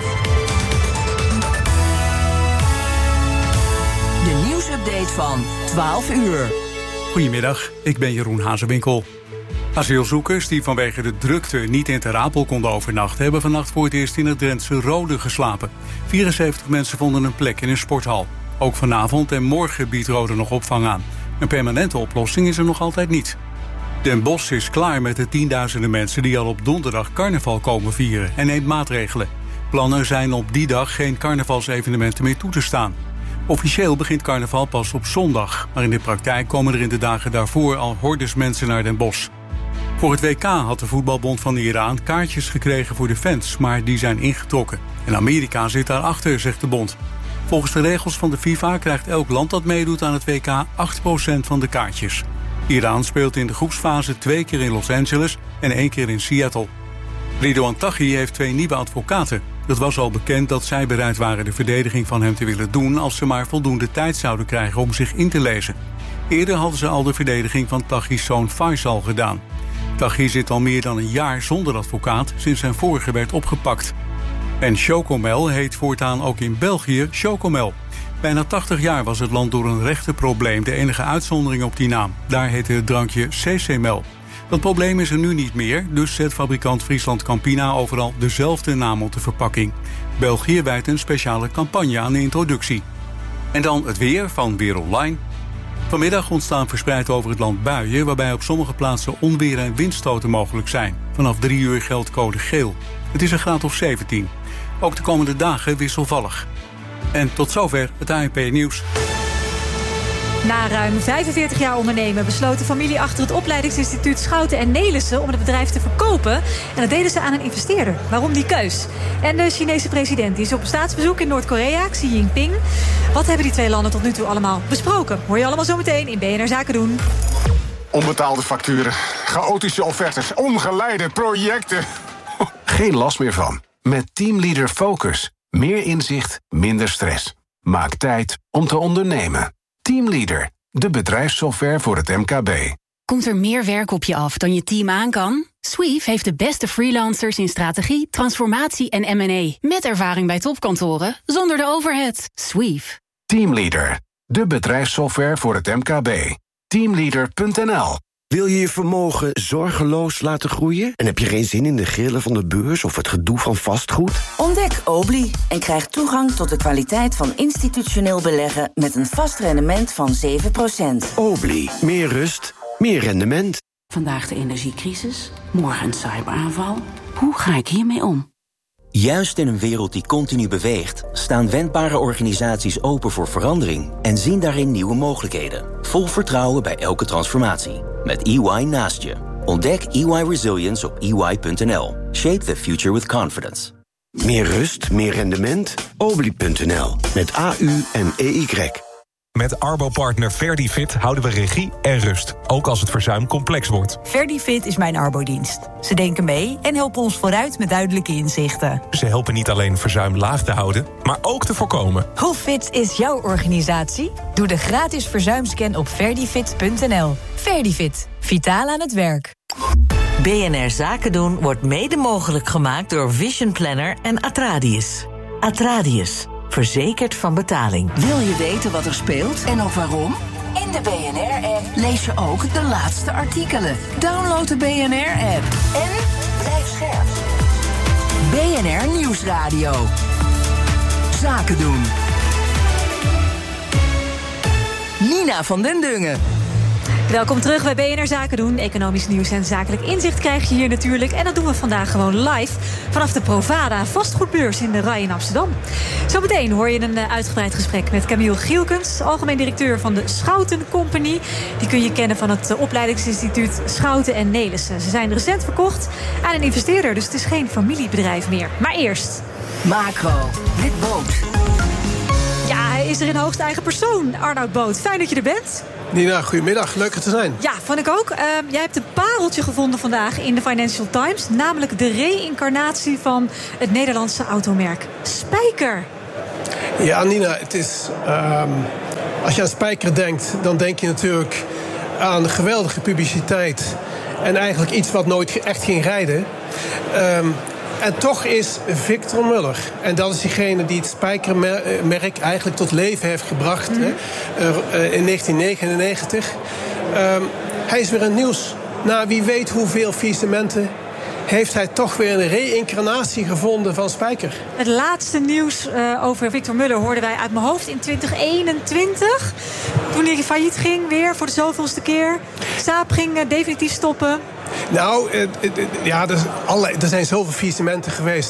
Speaker 3: De nieuwsupdate van 12 uur.
Speaker 18: Goedemiddag, ik ben Jeroen Hazewinkel. Asielzoekers die vanwege de drukte niet in Ter Apel konden overnachten... hebben vannacht voor het eerst in het Drentse Rode geslapen. 74 mensen vonden een plek in een sporthal. Ook vanavond en morgen biedt Rode nog opvang aan. Een permanente oplossing is er nog altijd niet. Den Bosch is klaar met de tienduizenden mensen die al op donderdag carnaval komen vieren en neemt maatregelen. Plannen zijn op die dag geen carnavalsevenementen meer toe te staan. Officieel begint carnaval pas op zondag, maar in de praktijk komen er in de dagen daarvoor al hordes mensen naar Den Bosch. Voor het WK had de voetbalbond van Iran kaartjes gekregen voor de fans, maar die zijn ingetrokken. En Amerika zit daarachter, zegt de bond. Volgens de regels van de FIFA krijgt elk land dat meedoet aan het WK 8% van de kaartjes. Iran speelt in de groepsfase 2 keer in Los Angeles en 1 keer in Seattle. Ridouan Taghi heeft 2 nieuwe advocaten. Het was al bekend dat zij bereid waren de verdediging van hem te willen doen... als ze maar voldoende tijd zouden krijgen om zich in te lezen. Eerder hadden ze al de verdediging van Taghi's zoon Faisal gedaan. Taghi zit al meer dan een jaar zonder advocaat sinds zijn vorige werd opgepakt. En Chocomel heet voortaan ook in België Chocomel. Bijna 80 jaar was het land door een rechtenprobleem de enige uitzondering op die naam. Daar heette het drankje CC-mel. Dat probleem is er nu niet meer, dus zet fabrikant Friesland Campina overal dezelfde naam op de verpakking. België wijdt een speciale campagne aan de introductie. En dan het weer van Weer Online. Vanmiddag ontstaan verspreid over het land buien, waarbij op sommige plaatsen onweer en windstoten mogelijk zijn. Vanaf 3 uur geldt code geel. Het is een graad of 17. Ook de komende dagen wisselvallig. En tot zover het ANP-nieuws.
Speaker 2: Na ruim 45 jaar ondernemen besloot de familie achter het opleidingsinstituut Schouten en Nelissen om het bedrijf te verkopen. En dat deden ze aan een investeerder. Waarom die keus? En de Chinese president die is op staatsbezoek in Noord-Korea, Xi Jinping. Wat hebben die 2 landen tot nu toe allemaal besproken? Hoor je allemaal zo meteen in BNR Zaken doen.
Speaker 19: Onbetaalde facturen, chaotische offertes, ongeleide projecten. Geen last meer van. Met Teamleader Focus. Meer inzicht, minder stress. Maak tijd om te ondernemen. Teamleader, de bedrijfssoftware voor het MKB.
Speaker 13: Komt er meer werk op je af dan je team aan kan? Sweef heeft de beste freelancers in strategie, transformatie en M&A. Met ervaring bij topkantoren, zonder de overhead. Sweef.
Speaker 19: Teamleader, de bedrijfssoftware voor het MKB. Teamleader.nl.
Speaker 20: Wil je je vermogen zorgeloos laten groeien? En heb je geen zin in de grillen van de beurs of het gedoe van vastgoed?
Speaker 21: Ontdek Obli en krijg toegang tot de kwaliteit van institutioneel beleggen met een vast rendement van 7%.
Speaker 20: Obli, meer rust, meer rendement.
Speaker 22: Vandaag de energiecrisis, morgen een cyberaanval. Hoe ga ik hiermee om?
Speaker 23: Juist in een wereld die continu beweegt, staan wendbare organisaties open voor verandering en zien daarin nieuwe mogelijkheden. Vol vertrouwen bij elke transformatie. Met EY naast je. Ontdek EY Resilience op EY.nl. Shape the future with confidence.
Speaker 20: Meer rust, meer rendement? Obli.nl. Met AU en EY.
Speaker 24: Met Arbo-partner Verdifit houden we regie en rust, ook als het verzuim complex wordt.
Speaker 25: Verdifit is mijn Arbodienst. Ze denken mee en helpen ons vooruit met duidelijke inzichten.
Speaker 24: Ze helpen niet alleen verzuim laag te houden, maar ook te voorkomen.
Speaker 25: Hoe fit is jouw organisatie? Doe de gratis verzuimscan op verdifit.nl. Verdifit, vitaal aan het werk.
Speaker 8: BNR Zaken doen wordt mede mogelijk gemaakt door Vision Planner en Atradius. Atradius. Verzekerd van betaling.
Speaker 3: Wil je weten wat er speelt en ook waarom? In de BNR-app lees je ook de laatste artikelen. Download de BNR-app en blijf scherp. BNR Nieuwsradio. Zaken doen. Nina van den Dungen.
Speaker 2: Welkom terug bij BNR Zaken doen. Economisch nieuws en zakelijk inzicht krijg je hier natuurlijk. En dat doen we vandaag gewoon live vanaf de Provada vastgoedbeurs in de Rai in Amsterdam. Zometeen hoor je een uitgebreid gesprek met Camille Gielkens, algemeen directeur van de Schouten Company. Die kun je kennen van het opleidingsinstituut Schouten en Nelissen. Ze zijn recent verkocht aan een investeerder, dus het is geen familiebedrijf meer. Maar eerst
Speaker 3: Macro, Rick Boot.
Speaker 2: Ja, hij is er in hoogste eigen persoon, Arnoud Boot. Fijn dat je er bent.
Speaker 1: Nina, goedemiddag. Leuk er te zijn.
Speaker 2: Ja, vond ik ook. Jij hebt een pareltje gevonden vandaag in de Financial Times. Namelijk de reïncarnatie van het Nederlandse automerk Spijker.
Speaker 1: Ja, Nina, het is... als je aan Spijker denkt, dan denk je natuurlijk aan geweldige publiciteit. En eigenlijk iets wat nooit echt ging rijden. En toch is Victor Muller, en dat is diegene die het Spijkermerk eigenlijk tot leven heeft gebracht in 1999. Hij is weer in het nieuws. Na wie weet hoeveel faillissementen heeft hij toch weer een reïncarnatie gevonden van Spijker.
Speaker 2: Het laatste nieuws over Victor Muller hoorden wij uit mijn hoofd in 2021. Toen hij failliet ging weer voor de zoveelste keer. Saab ging definitief stoppen.
Speaker 1: Nou, er zijn zoveel faillissementen geweest.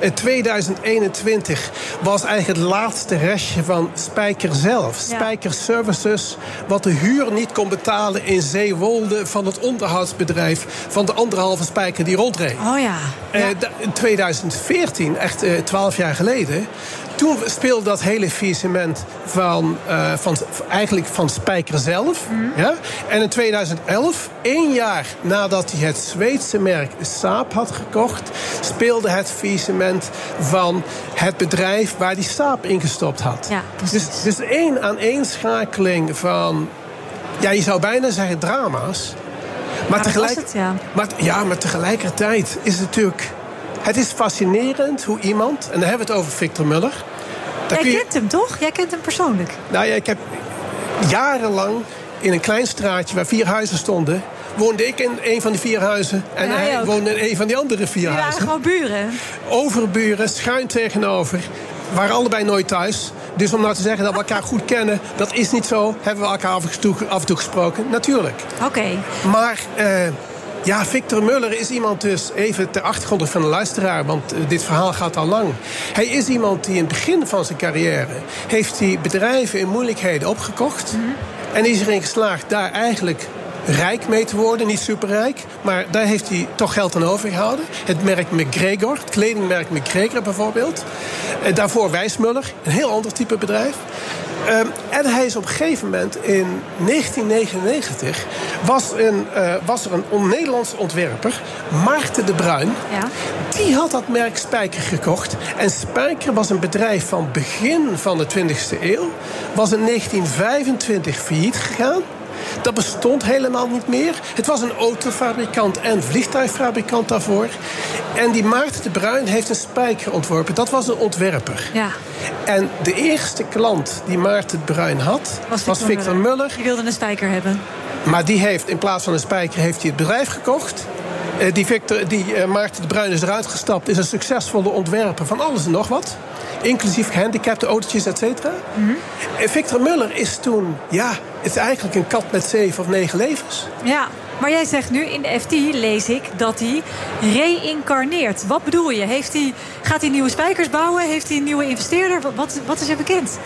Speaker 1: 2021 was eigenlijk het laatste restje van Spijker zelf. Ja. Spijker Services, wat de huur niet kon betalen in Zeewolde van het onderhoudsbedrijf van de 1,5 Spijker die rondreed.
Speaker 2: Oh ja.
Speaker 1: In 2014, echt 12 jaar geleden, toen speelde dat hele faillissement van Spijker zelf. Ja? En in 2011, 1 jaar nadat hij het Zweedse merk Saab had gekocht, speelde het faillissement van het bedrijf waar die Saab ingestopt had.
Speaker 2: Ja,
Speaker 1: dus één aaneenschakeling van, ja, je zou bijna zeggen drama's. Maar, maar tegelijkertijd is het natuurlijk... Het is fascinerend hoe iemand, en dan hebben we het over Victor Muller.
Speaker 2: Jij kent hem toch? Jij kent hem persoonlijk?
Speaker 1: Nou ja, ik heb jarenlang in een klein straatje waar 4 huizen stonden, woonde ik in een van die 4 huizen. En hij woonde in een van die andere 4 huizen.
Speaker 2: Die waren gewoon buren?
Speaker 1: Overburen, schuin tegenover. Waren allebei nooit thuis. Dus om nou te zeggen dat we elkaar goed kennen, dat is niet zo. Hebben we elkaar af en toe gesproken? Natuurlijk.
Speaker 2: Oké.
Speaker 1: Maar ja, Victor Muller is iemand dus, even ter achtergrond van de luisteraar, want dit verhaal gaat al lang. Hij is iemand die in het begin van zijn carrière heeft hij bedrijven in moeilijkheden opgekocht. En is erin geslaagd daar eigenlijk rijk mee te worden. Niet superrijk, maar daar heeft hij toch geld aan overgehouden. Het merk McGregor, het kledingmerk McGregor bijvoorbeeld. Daarvoor Wijsmuller, een heel ander type bedrijf. En hij is op een gegeven moment in 1999 was er een Nederlands ontwerper, Maarten de Bruin. Ja. Die had dat merk Spijker gekocht. En Spijker was een bedrijf van begin van de 20e eeuw. Was in 1925 failliet gegaan. Dat bestond helemaal niet meer. Het was een autofabrikant en vliegtuigfabrikant daarvoor. En die Maarten de Bruin heeft een Spijker ontworpen. Dat was een ontwerper.
Speaker 2: Ja.
Speaker 1: En de eerste klant die Maarten de Bruin had, was Victor Muller.
Speaker 2: Die wilde een Spijker hebben.
Speaker 1: Maar die heeft, in plaats van een Spijker, heeft hij het bedrijf gekocht. Maarten de Bruin is eruit gestapt. Is een succesvolle ontwerper van alles en nog wat. Inclusief gehandicapte autootjes, et cetera. Victor Muller is toen, het is eigenlijk een kat met 7 of 9 levens.
Speaker 2: Ja, maar jij zegt nu, in de FT lees ik dat hij reïncarneert. Wat bedoel je? Gaat hij nieuwe spijkers bouwen? Heeft hij een nieuwe investeerder? Wat is er bekend?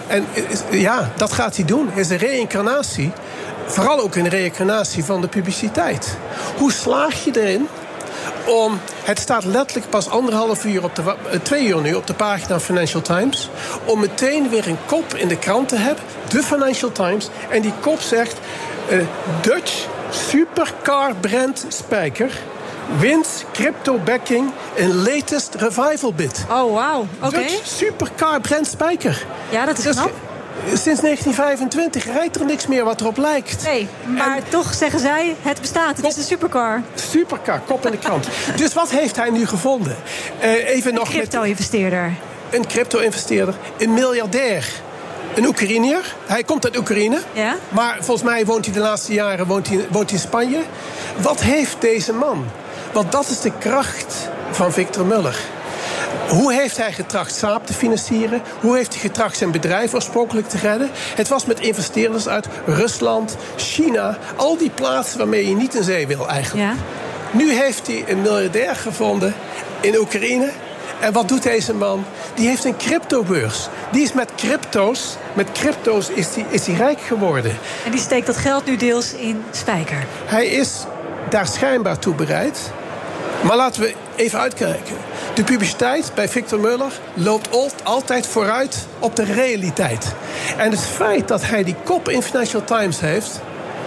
Speaker 1: Ja, dat gaat hij doen. Het is een reïncarnatie. Vooral ook een reïncarnatie van de publiciteit. Hoe slaag je erin om... Het staat letterlijk pas 1,5 uur 2 uur nu op de pagina Financial Times, om meteen weer een kop in de krant te hebben, de Financial Times, en die kop zegt Dutch supercar brand Spijker wins crypto backing in latest revival bid.
Speaker 2: Oh, wauw. Oké.
Speaker 1: Dutch supercar brand Spijker.
Speaker 2: Ja, dat is knap.
Speaker 1: Sinds 1925 rijdt er niks meer wat erop lijkt.
Speaker 2: Nee, maar toch zeggen zij, het bestaat. Het is een supercar.
Speaker 1: Supercar, kop in de krant. Dus wat heeft hij nu gevonden? Een
Speaker 2: crypto-investeerder.
Speaker 1: Een crypto-investeerder. Een miljardair. Een Oekraïner. Hij komt uit Oekraïne. Ja? Maar volgens mij woont hij de laatste jaren woont hij in Spanje. Wat heeft deze man? Want dat is de kracht van Victor Muller. Hoe heeft hij getracht Saab te financieren? Hoe heeft hij getracht zijn bedrijf oorspronkelijk te redden? Het was met investeerders uit Rusland, China, al die plaatsen waarmee je niet in zee wil eigenlijk. Ja. Nu heeft hij een miljardair gevonden in Oekraïne. En wat doet deze man? Die heeft een cryptobeurs. Die is met crypto's is die rijk geworden.
Speaker 2: En die steekt dat geld nu deels in Spijker.
Speaker 1: Hij is daar schijnbaar toe bereid. Maar laten we even uitkijken. De publiciteit bij Victor Muller loopt altijd vooruit op de realiteit. En het feit dat hij die kop in Financial Times heeft,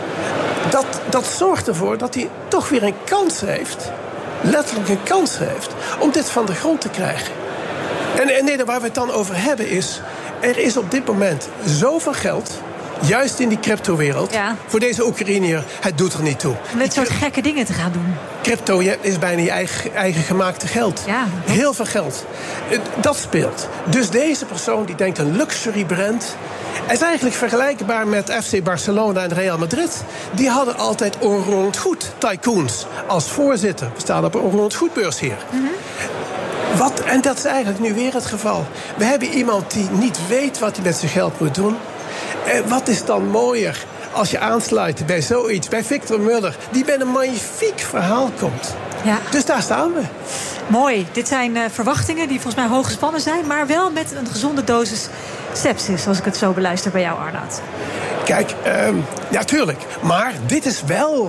Speaker 1: dat zorgt ervoor dat hij toch weer een kans heeft, letterlijk een kans heeft, om dit van de grond te krijgen. En nee, waar we het dan over hebben is, er is op dit moment zoveel geld, juist in die cryptowereld, voor deze Oekraïner, het doet er niet toe.
Speaker 2: Om dit soort gekke dingen te gaan doen.
Speaker 1: Crypto is bijna je eigen gemaakte geld. Ja. Heel veel geld. Dat speelt. Dus deze persoon die denkt een luxury brand. Het is eigenlijk vergelijkbaar met FC Barcelona en Real Madrid. Die hadden altijd onroerend goed tycoons als voorzitter. We staan op een onroerend goedbeurs hier. En dat is eigenlijk nu weer het geval. We hebben iemand die niet weet wat hij met zijn geld moet doen. Wat is dan mooier als je aansluit bij zoiets, bij Victor Muller, die met een magnifiek verhaal komt. Ja. Dus daar staan we.
Speaker 2: Mooi. Dit zijn verwachtingen die volgens mij hoog gespannen zijn, maar wel met een gezonde dosis sepsis, als ik het zo beluister bij jou, Arnoud.
Speaker 1: Kijk, ja, tuurlijk. Maar dit is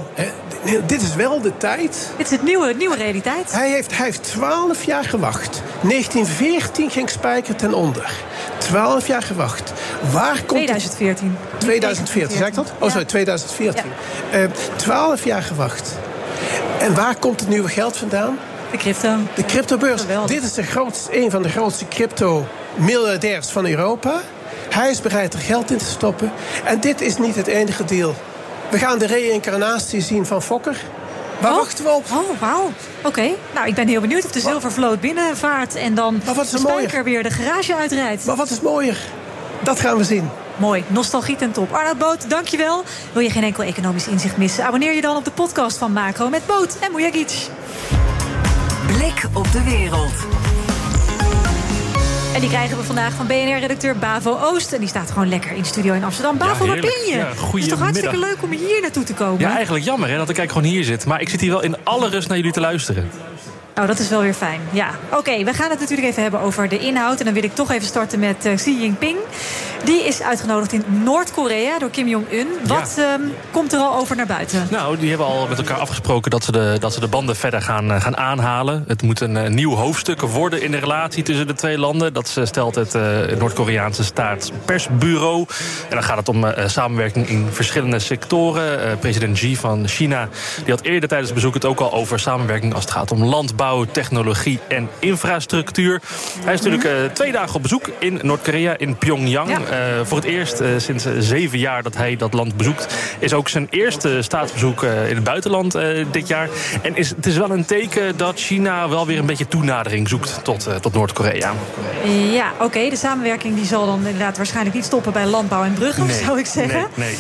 Speaker 1: wel de tijd.
Speaker 2: Dit is het nieuwe realiteit.
Speaker 1: Hij heeft 12 jaar gewacht. 1914 ging Spijker ten onder. 12 jaar gewacht. Waar komt
Speaker 2: 2014.
Speaker 1: 2014, zei ik dat? Oh, sorry, 2014. Ja. 12 jaar gewacht. En waar komt het nieuwe geld vandaan?
Speaker 2: De crypto.
Speaker 1: De cryptobeurs. Dit is een van de grootste crypto-miljardairs van Europa. Hij is bereid er geld in te stoppen. En dit is niet het enige deal. We gaan de reïncarnatie zien van Fokker. Waar wachten we op?
Speaker 2: Oh, wauw. Oké. Nou, ik ben heel benieuwd of de zilvervloot binnenvaart en dan de Spijker weer de garage uitrijdt.
Speaker 1: Maar wat is mooier? Dat gaan we zien.
Speaker 2: Mooi. Nostalgie ten top. Arnoud Boot, dankjewel. Wil je geen enkel economisch inzicht missen? Abonneer je dan op de podcast van Macro met Boot en Mujagic.
Speaker 3: Blik op de wereld.
Speaker 2: En die krijgen we vandaag van BNR-redacteur Bavo Oost. En die staat gewoon lekker in de studio in Amsterdam. Bavo, waar ben je?
Speaker 4: Ja,
Speaker 2: het is toch hartstikke leuk om hier naartoe te komen?
Speaker 4: Ja, eigenlijk jammer hè, dat ik eigenlijk gewoon hier zit. Maar ik zit hier wel in alle rust naar jullie te luisteren.
Speaker 2: Oh, dat is wel weer fijn. Ja, oké, we gaan het natuurlijk even hebben over de inhoud. En dan wil ik toch even starten met Xi Jinping. Die is uitgenodigd in Noord-Korea door Kim Jong-un. Wat komt er al over naar buiten?
Speaker 4: Nou, die hebben al met elkaar afgesproken dat ze de banden verder gaan aanhalen. Het moet een nieuw hoofdstuk worden in de relatie tussen de twee landen. Dat stelt het Noord-Koreaanse staatspersbureau. En dan gaat het om samenwerking in verschillende sectoren. President Xi van China die had eerder tijdens het bezoek het ook al over samenwerking als het gaat om landbouw, technologie en infrastructuur. Hij is natuurlijk 2 dagen op bezoek in Noord-Korea, in Pyongyang. Ja. Voor het eerst sinds 7 jaar dat hij dat land bezoekt. Is ook zijn eerste staatsbezoek in het buitenland dit jaar. En het is wel een teken dat China wel weer een beetje toenadering zoekt tot Noord-Korea.
Speaker 2: Ja, oké. De samenwerking die zal dan inderdaad waarschijnlijk niet stoppen bij landbouw en bruggen, zou ik zeggen.
Speaker 4: Nee.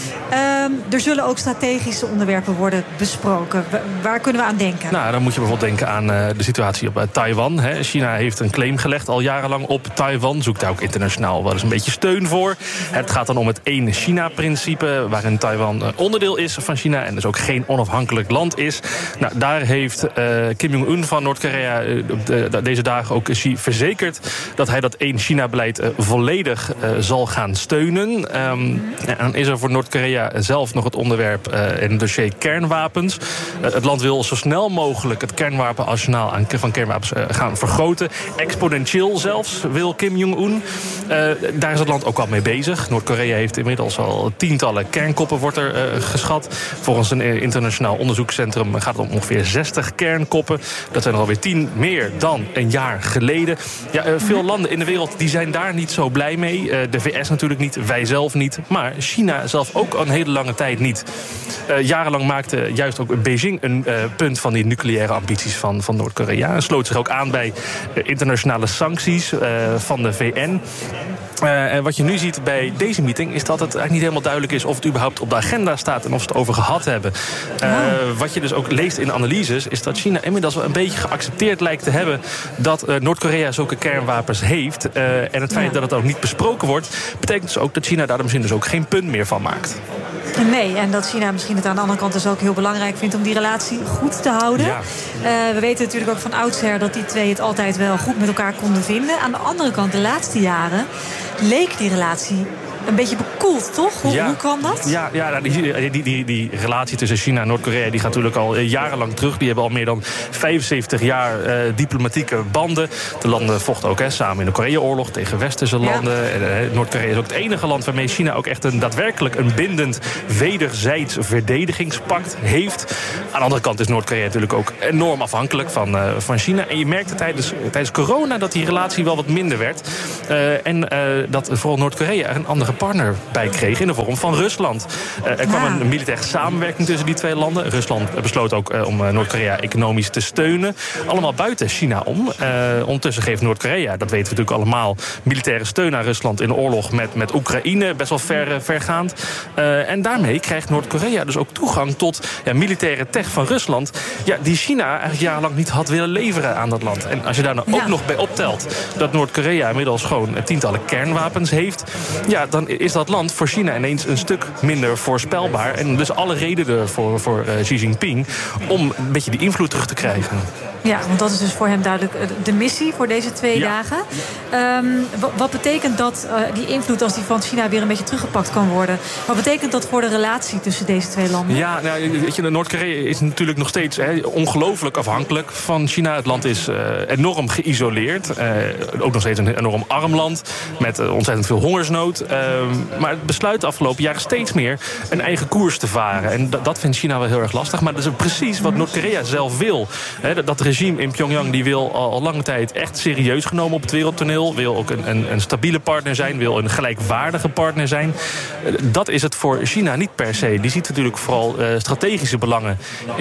Speaker 2: Er zullen ook strategische onderwerpen worden besproken. Waar kunnen we aan denken?
Speaker 4: Nou, dan moet je bijvoorbeeld denken aan de situatie op Taiwan. China heeft een claim gelegd al jarenlang op Taiwan. Zoekt daar ook internationaal wel eens een beetje steun voor. Het gaat dan om het één China-principe, waarin Taiwan onderdeel is van China en dus ook geen onafhankelijk land is. Nou, daar heeft Kim Jong-un van Noord-Korea deze dagen ook verzekerd dat hij dat één China-beleid volledig zal gaan steunen. En dan is er voor Noord-Korea zelf nog het onderwerp in het dossier kernwapens. Het land wil zo snel mogelijk het kernwapenarsenaal van kernwapens gaan vergroten. Exponentieel zelfs wil Kim Jong-un. Daar is het land ook al mee bezig. Noord-Korea heeft inmiddels al tientallen kernkoppen, wordt er geschat. Volgens een internationaal onderzoekscentrum gaat het om ongeveer 60 kernkoppen. Dat zijn er alweer 10 meer dan een jaar geleden. Ja, veel landen in de wereld die zijn daar niet zo blij mee. De VS natuurlijk niet, wij zelf niet. Maar China zelf ook al een hele lange tijd niet. Jarenlang maakte juist ook Beijing een punt van die nucleaire ambities van Noord-Korea. En sloot zich ook aan bij internationale sancties van de VN. En wat je nu ziet bij deze meeting is dat het eigenlijk niet helemaal duidelijk is of het überhaupt op de agenda staat en of ze het over gehad hebben. Wat je dus ook leest in analyses is dat China inmiddels wel een beetje geaccepteerd lijkt te hebben dat Noord-Korea zulke kernwapens heeft. En het feit dat het ook niet besproken wordt, betekent dus ook dat China daar misschien dus ook geen punt meer van maakt.
Speaker 2: Nee, en dat China misschien het aan de andere kant dus ook heel belangrijk vindt om die relatie goed te houden. Ja. We weten natuurlijk ook van oudsher dat die twee het altijd wel goed met elkaar konden vinden. Aan de andere kant, de laatste jaren leek die relatie een beetje bekoeld, toch? Hoe kwam dat? Ja, die relatie tussen China en Noord-Korea die gaat natuurlijk al jarenlang terug. Die hebben al meer dan 75 jaar diplomatieke banden. De landen vochten ook samen in de Korea-oorlog tegen westerse landen. En, Noord-Korea is ook het enige land waarmee China ook echt daadwerkelijk een bindend wederzijds verdedigingspact heeft. Aan de andere kant is Noord-Korea natuurlijk ook enorm afhankelijk van China. En je merkte tijdens corona dat die relatie wel wat minder werd. En dat vooral Noord-Korea een andere partner bij kreeg in de vorm van Rusland. Er kwam een militaire samenwerking tussen die twee landen. Rusland besloot ook om Noord-Korea economisch te steunen. Allemaal buiten China om. Ondertussen geeft Noord-Korea, dat weten we natuurlijk allemaal, militaire steun aan Rusland in de oorlog met Oekraïne, best wel vergaand. En daarmee krijgt Noord-Korea dus ook toegang tot militaire tech van Rusland, die China eigenlijk jarenlang niet had willen leveren aan dat land. En als je daar nou ook nog bij optelt dat Noord-Korea inmiddels gewoon tientallen kernwapens heeft, dan is dat land voor China ineens een stuk minder voorspelbaar. En dus alle redenen voor Xi Jinping om een beetje die invloed terug te krijgen. Ja, want dat is dus voor hem duidelijk de missie voor deze 2 dagen. Wat betekent dat, die invloed als die van China weer een beetje teruggepakt kan worden? Wat betekent dat voor de relatie tussen deze 2 landen? Ja,
Speaker 4: weet je, Noord-Korea is natuurlijk nog steeds ongelooflijk afhankelijk van China. Het land is enorm geïsoleerd. Ook nog steeds een enorm arm land met ontzettend veel hongersnood. Maar het besluit de afgelopen jaren steeds meer een eigen koers te varen. En dat vindt China wel heel erg lastig. Maar dat is precies wat Noord-Korea zelf wil. Dat regime in Pyongyang die wil al lange tijd echt serieus genomen op het wereldtoneel. Wil ook een stabiele partner zijn. Wil een gelijkwaardige partner zijn. Dat is het voor China niet per se. Die ziet natuurlijk vooral strategische belangen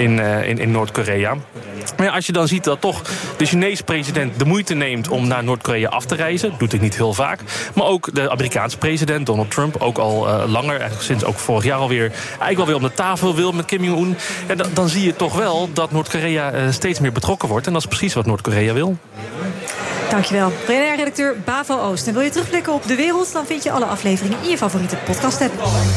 Speaker 4: in Noord-Korea. Maar als je dan ziet dat toch de Chinese president de moeite neemt om naar Noord-Korea af te reizen, doet hij niet heel vaak. Maar ook de Amerikaanse president Donald Trump, ook al langer, eigenlijk sinds ook vorig jaar alweer, eigenlijk wel weer om de tafel wil met Kim Jong-un. Dan zie je toch wel dat Noord-Korea steeds meer betrokken wordt. En dat is precies wat Noord-Korea wil.
Speaker 2: Dankjewel. BNR-redacteur Bavo Oost. En wil je terugblikken op de wereld, dan vind je alle afleveringen in je favoriete podcast-app.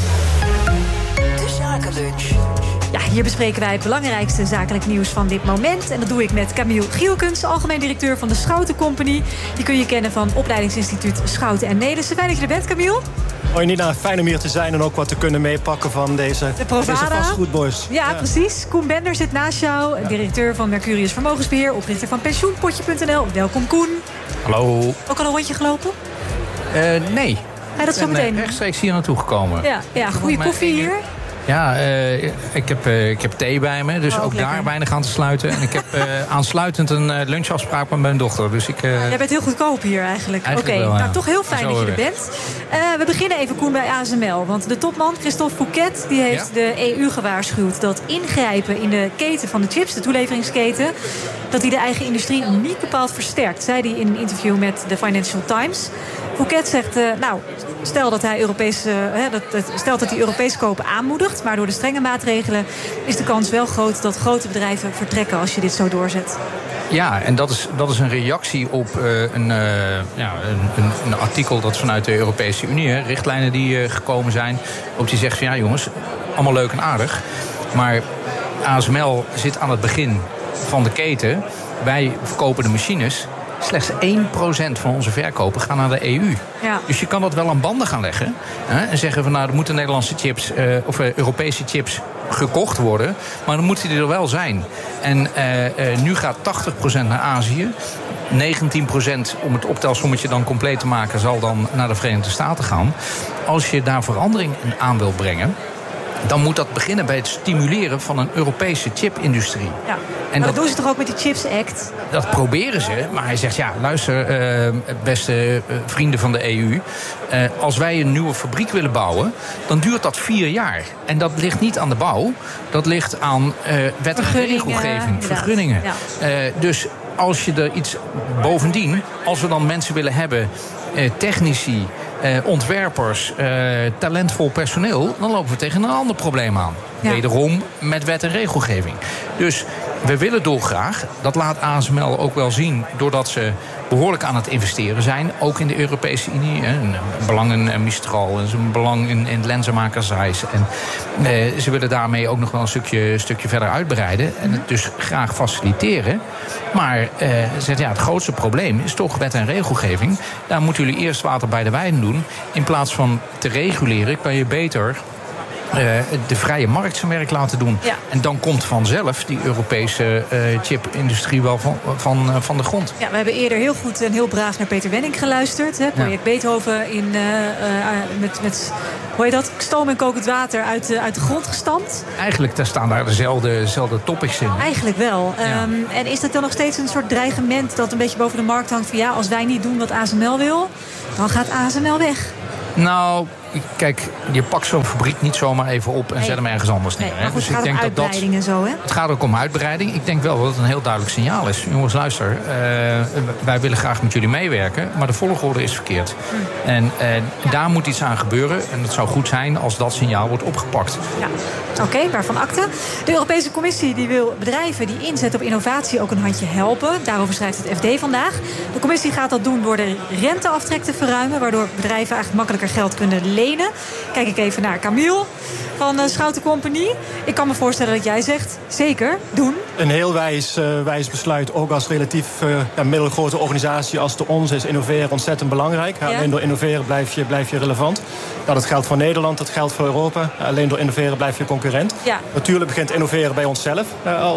Speaker 3: De Zakenlunch.
Speaker 2: Ja, hier bespreken wij het belangrijkste zakelijk nieuws van dit moment. En dat doe ik met Camille Gielkens, algemeen directeur van de Schouten Company. Die kun je kennen van opleidingsinstituut Schouten en Nelissen. Fijn dat je er bent, Camille.
Speaker 5: Hoi Nina, fijn om hier te zijn en ook wat te kunnen meepakken van deze vastgoedboys.
Speaker 2: Ja, precies. Koen Bender zit naast jou, directeur van Mercurius Vermogensbeheer, oprichter van pensioenpotje.nl. Welkom, Koen.
Speaker 6: Hallo.
Speaker 2: Ook al een rondje gelopen?
Speaker 6: Nee.
Speaker 2: Ja, dat zo meteen.
Speaker 6: Rechtstreeks hier naartoe gekomen.
Speaker 2: Ja, goede koffie hier.
Speaker 6: Ja, ik heb thee bij me, dus ook lekker. Daar weinig aan te sluiten. En ik heb aansluitend een lunchafspraak met mijn dochter. Dus
Speaker 2: jij bent heel goedkoop hier eigenlijk. Oké, nou toch heel fijn dat je er bent. We beginnen even, Koen, bij ASML. Want de topman, Christophe Fouquet, die heeft de EU gewaarschuwd dat ingrijpen in de keten van de chips, de toeleveringsketen, dat die de eigen industrie niet bepaald versterkt, zei hij in een interview met de Financial Times. Fouquet zegt, stel dat hij Europese kopen aanmoedigt, maar door de strenge maatregelen is de kans wel groot dat grote bedrijven vertrekken als je dit zo doorzet.
Speaker 6: Ja, en dat is een reactie op een artikel dat vanuit de Europese Unie, richtlijnen die gekomen zijn, op die zegt van ja jongens, allemaal leuk en aardig, maar ASML zit aan het begin van de keten. Wij verkopen de machines. Slechts 1% van onze verkopen gaan naar de EU. Ja. Dus je kan dat wel aan banden gaan leggen. En zeggen van er moeten Nederlandse chips of Europese chips gekocht worden. Maar dan moeten die er wel zijn. En nu gaat 80% naar Azië. 19%, om het optelsommetje dan compleet te maken, zal dan naar de Verenigde Staten gaan. Als je daar verandering aan wil brengen, dan moet dat beginnen bij het stimuleren van een Europese chipindustrie.
Speaker 2: Ja, en dat doen ze toch ook met die Chips Act?
Speaker 6: Dat proberen ze, maar hij zegt, ja, luister, beste vrienden van de EU, als wij een nieuwe fabriek willen bouwen, dan duurt dat 4 jaar. En dat ligt niet aan de bouw, dat ligt aan wettige regelgeving, vergunningen. Ja. Dus als je er iets bovendien, als we dan mensen willen hebben, technici, ontwerpers, talentvol personeel, dan lopen we tegen een ander probleem aan. Ja. Wederom met wet en regelgeving. Dus we willen dolgraag, dat laat ASML ook wel zien, doordat ze behoorlijk aan het investeren zijn, ook in de Europese Unie. Een belang in Mistral, een belang in lenzenmakershuis. En ze willen daarmee ook nog wel een stukje verder uitbreiden en het dus graag faciliteren. Maar het grootste probleem is toch wet en regelgeving. Daar moeten jullie eerst water bij de wijn doen. In plaats van te reguleren kan je beter de vrije markt zijn werk laten doen. Ja. En dan komt vanzelf die Europese chipindustrie wel van de grond. Ja,
Speaker 2: we hebben eerder heel goed en heel braaf naar Peter Wenning geluisterd. Hè? Project Beethoven met hoe heet dat? Stoom en kokend water uit de grond gestampt.
Speaker 6: Eigenlijk daar staan daar dezelfde topics in.
Speaker 2: Eigenlijk wel. Ja. En is dat dan nog steeds een soort dreigement dat een beetje boven de markt hangt van als wij niet doen wat ASML wil, dan gaat ASML weg?
Speaker 6: Nou, kijk, je pakt zo'n fabriek niet zomaar even op en zet hem ergens anders neer.
Speaker 2: Maar goed, dus het gaat om uitbreiding en zo, hè? Het
Speaker 6: gaat ook om uitbreiding. Ik denk wel dat het een heel duidelijk signaal is. Jongens, luister, wij willen graag met jullie meewerken, maar de volgorde is verkeerd. En daar moet iets aan gebeuren. En het zou goed zijn als dat signaal wordt opgepakt.
Speaker 2: Ja, oké, waarvan akte. De Europese Commissie die wil bedrijven die inzetten op innovatie ook een handje helpen. Daarover schrijft het FD vandaag. De Commissie gaat dat doen door de renteaftrek te verruimen, waardoor bedrijven eigenlijk makkelijker geld kunnen lenen. Kijk ik even naar Camille van Schouten Company. Ik kan me voorstellen dat jij zegt, zeker, doen.
Speaker 5: Een heel wijs besluit, ook als relatief middelgrote organisatie als de onze is innoveren ontzettend belangrijk. Ja. Alleen door innoveren blijf je relevant. Nou, dat geldt voor Nederland, dat geldt voor Europa. Alleen door innoveren blijf je concurrent. Ja. Natuurlijk begint innoveren bij onszelf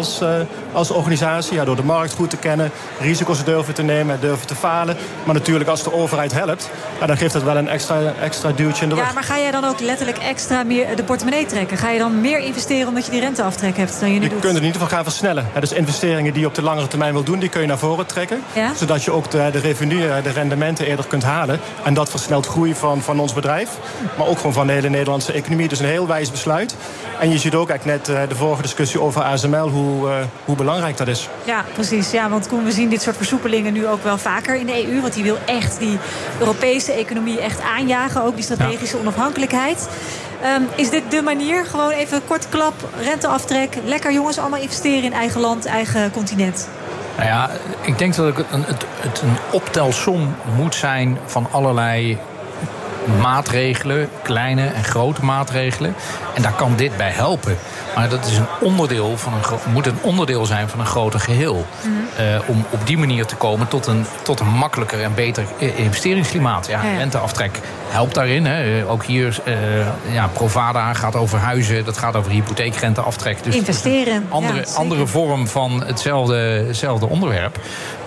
Speaker 5: als organisatie. Door de markt goed te kennen, risico's durven te nemen, durven te falen. Maar natuurlijk als de overheid helpt, dan geeft het wel een extra duwtje in de rug.
Speaker 2: Ja, maar ga jij dan ook letterlijk extra meer de portemonnee trekken? Ga je dan meer investeren omdat je die renteaftrek hebt dan je nu doet?
Speaker 5: Je kunt het in ieder geval gaan versnellen. Dus investeringen die je op de langere termijn wil doen, die kun je naar voren trekken. Ja? Zodat je ook de revenue, de rendementen eerder kunt halen. En dat versnelt groei van ons bedrijf. Maar ook gewoon van de hele Nederlandse economie. Dus een heel wijs besluit. En je ziet ook eigenlijk net de vorige discussie over ASML hoe belangrijk dat is.
Speaker 2: Ja, precies. Ja, want we zien dit soort versoepelingen nu ook wel vaker in de EU. Want die wil echt die Europese economie echt aanjagen. Ook die strategische onafhankelijkheid. Is dit de manier? Gewoon even kort klap, renteaftrek. Lekker jongens, allemaal investeren in eigen land, eigen continent.
Speaker 6: Nou ja, ik denk dat het een optelsom moet zijn van allerlei maatregelen, kleine en grote maatregelen. En daar kan dit bij helpen. Maar dat is moet een onderdeel zijn van een groter geheel. Om op die manier te komen tot een makkelijker en beter investeringsklimaat. Ja, renteaftrek helpt daarin. Hè. Ook hier, Provada gaat over huizen, dat gaat over hypotheekrenteaftrek. Dus
Speaker 2: investeren.
Speaker 6: Andere vorm van hetzelfde onderwerp.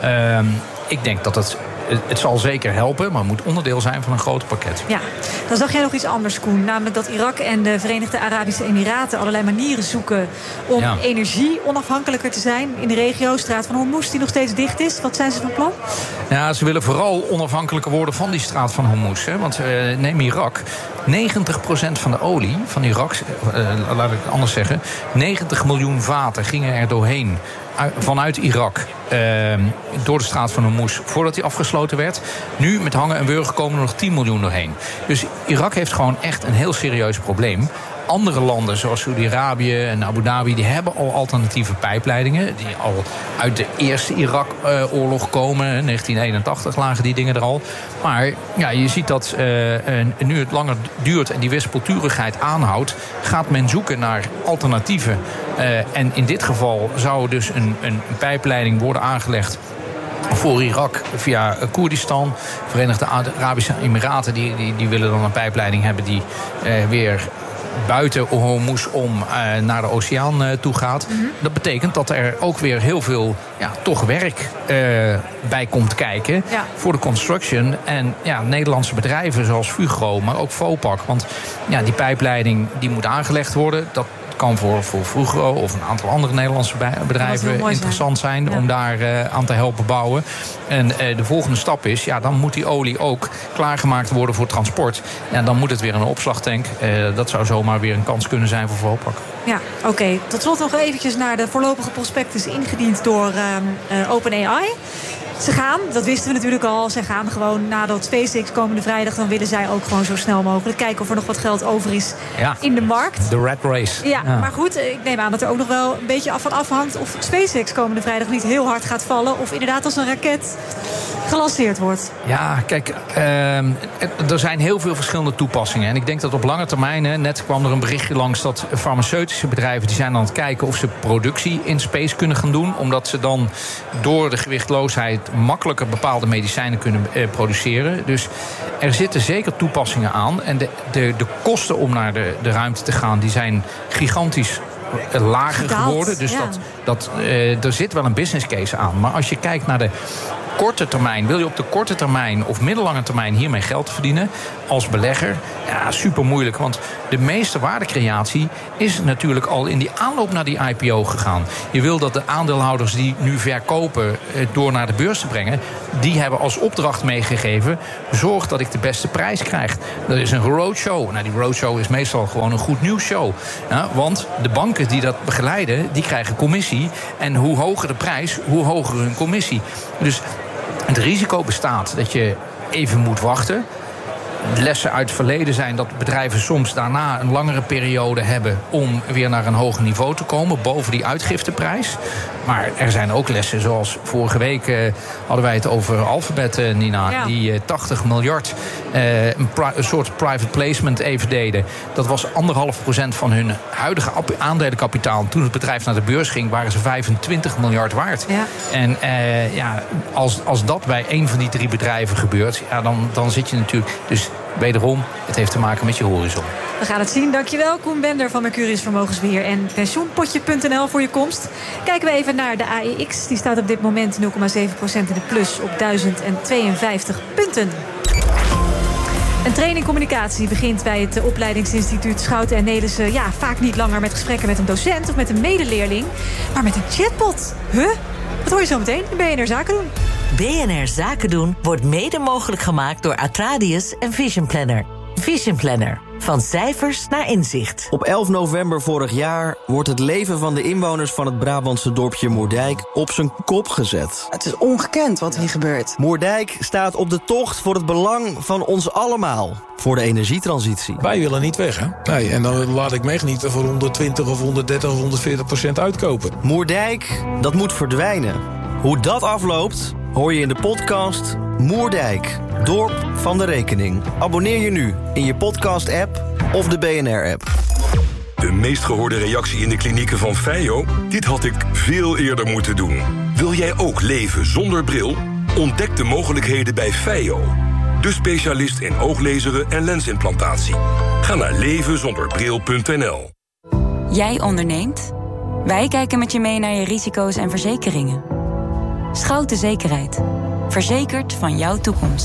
Speaker 6: Ik denk dat het zal zeker helpen, maar het moet onderdeel zijn van een groot pakket.
Speaker 2: Ja, dan zag jij nog iets anders, Koen. Namelijk dat Irak en de Verenigde Arabische Emiraten allerlei manieren zoeken om energie onafhankelijker te zijn in de regio. Straat van Hormuz, die nog steeds dicht is. Wat zijn ze van plan?
Speaker 6: Ja, ze willen vooral onafhankelijker worden van die straat van Hormuz. Want neem Irak. 90% van de olie van Irak, laat ik het anders zeggen, 90 miljoen vaten gingen er doorheen vanuit Irak door de straat van Hormuz voordat die afgesloten werd. Nu met hangen en wurgen komen er nog 10 miljoen doorheen. Dus Irak heeft gewoon echt een heel serieus probleem. Andere landen, zoals Saudi-Arabië en Abu Dhabi, die hebben al alternatieve pijpleidingen die al uit de eerste Irak-oorlog komen. In 1981 lagen die dingen er al. Maar ja, je ziet dat nu het langer duurt en die wispelturigheid aanhoudt, gaat men zoeken naar alternatieven. En in dit geval zou dus een pijpleiding worden aangelegd voor Irak via Koerdistan. Verenigde Arabische Emiraten die willen dan een pijpleiding hebben die weer buiten Hormuz om naar de oceaan toe gaat. Dat betekent dat er ook weer heel veel toch werk bij komt kijken voor de construction. En Nederlandse bedrijven zoals Fugro, maar ook Vopak. Want die pijpleiding die moet aangelegd worden. Dat kan voor Fugro of een aantal andere Nederlandse bedrijven interessant zijn om daar aan te helpen bouwen. En de volgende stap is, dan moet die olie ook klaargemaakt worden voor transport. Ja, dan moet het weer in een opslagtank. Dat zou zomaar weer een kans kunnen zijn voor Vopak.
Speaker 2: Ja, oké. Tot slot nog eventjes naar de voorlopige prospectus ingediend door OpenAI. Ze gaan, dat wisten we natuurlijk al. Ze gaan gewoon nadat SpaceX komende vrijdag... dan willen zij ook gewoon zo snel mogelijk kijken of er nog wat geld over is in de markt.
Speaker 6: De rat race.
Speaker 2: Ja, maar goed, ik neem aan dat er ook nog wel een beetje van afhangt... of SpaceX komende vrijdag niet heel hard gaat vallen... of inderdaad als een raket gelanceerd wordt.
Speaker 6: Ja, kijk, er zijn heel veel verschillende toepassingen. En ik denk dat op lange termijn, net kwam er een berichtje langs... dat farmaceutische bedrijven die zijn aan het kijken... of ze productie in space kunnen gaan doen. Omdat ze dan door de gewichtloosheid... makkelijker bepaalde medicijnen kunnen produceren. Dus er zitten zeker toepassingen aan. En de kosten om naar de ruimte te gaan... die zijn gigantisch lager geworden. Dus er zit wel een business case aan. Maar als je kijkt naar de korte termijn... wil je op de korte termijn of middellange termijn hiermee geld verdienen... als belegger, ja, super moeilijk. Want de meeste waardecreatie is natuurlijk al in die aanloop naar die IPO gegaan. Je wil dat de aandeelhouders die nu verkopen door naar de beurs te brengen... die hebben als opdracht meegegeven... zorg dat ik de beste prijs krijg. Er is een roadshow. Nou, die roadshow is meestal gewoon een goed nieuwsshow. Ja, want de banken die dat begeleiden, die krijgen commissie. En hoe hoger de prijs, hoe hoger hun commissie. Dus het risico bestaat dat je even moet wachten. De lessen uit het verleden zijn dat bedrijven soms daarna een langere periode hebben om weer naar een hoger niveau te komen, boven die uitgifteprijs. Maar er zijn ook lessen, zoals vorige week hadden wij het over Alphabet, Nina, ja. Die 80 miljard een soort private placement even deden. Dat was 1,5% van hun huidige aandelenkapitaal. Toen het bedrijf naar de beurs ging, waren ze 25 miljard waard. Ja. En als dat bij één van die 3 bedrijven gebeurt, ja, dan zit je natuurlijk... Dus wederom, het heeft te maken met je horizon.
Speaker 2: We gaan het zien. Dankjewel, Koen Bender van Mercurius Vermogensbeheer en pensioenpotje.nl voor je komst. Kijken we even naar de AEX. Die staat op dit moment 0,7% in de plus op 1052 punten. Een training communicatie begint bij het opleidingsinstituut Schouten en Nelissen. Ja, vaak niet langer met gesprekken met een docent of met een medeleerling, maar met een chatbot. Dat hoor je zo meteen in BNR Zaken doen.
Speaker 8: BNR Zaken doen wordt mede mogelijk gemaakt door Atradius en Vision Planner. Vision Planner. Van cijfers naar inzicht.
Speaker 7: Op 11 november vorig jaar wordt het leven van de inwoners van het Brabantse dorpje Moerdijk op zijn kop gezet.
Speaker 9: Het is ongekend wat hier gebeurt.
Speaker 7: Moerdijk staat op de tocht voor het belang van ons allemaal. Voor de energietransitie.
Speaker 10: Wij willen niet weg, hè? Nee, en dan laat ik me echt niet voor 120 of 130 of 140% uitkopen.
Speaker 7: Moerdijk, dat moet verdwijnen. Hoe dat afloopt, hoor je in de podcast Moerdijk, Dorp van de Rekening. Abonneer je nu in je podcast-app of de BNR-app.
Speaker 11: De meest gehoorde reactie in de klinieken van Feio? Dit had ik veel eerder moeten doen. Wil jij ook leven zonder bril? Ontdek de mogelijkheden bij Feio. De specialist in ooglezeren en lensimplantatie. Ga naar levenzonderbril.nl.
Speaker 17: Jij onderneemt? Wij kijken met je mee naar je risico's en verzekeringen. Schouten Zekerheid. Verzekerd van jouw toekomst.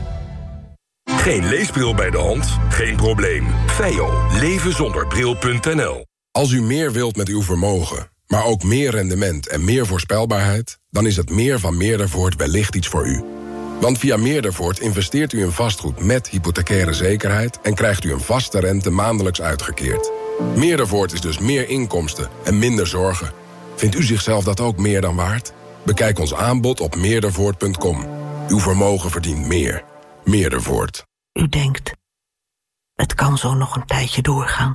Speaker 11: Geen leesbril bij de hand? Geen probleem. Feio. Levenzonderbril.nl.
Speaker 14: Als u meer wilt met uw vermogen, maar ook meer rendement en meer voorspelbaarheid, dan is het meer van Meerdervoort wellicht iets voor u. Want via Meerdervoort investeert u in vastgoed met hypothecaire zekerheid en krijgt u een vaste rente maandelijks uitgekeerd. Meerdervoort is dus meer inkomsten en minder zorgen. Vindt u zichzelf dat ook meer dan waard? Bekijk ons aanbod op meerdervoort.com. Uw vermogen verdient meer. Meerdervoort.
Speaker 26: U denkt, het kan zo nog een tijdje doorgaan.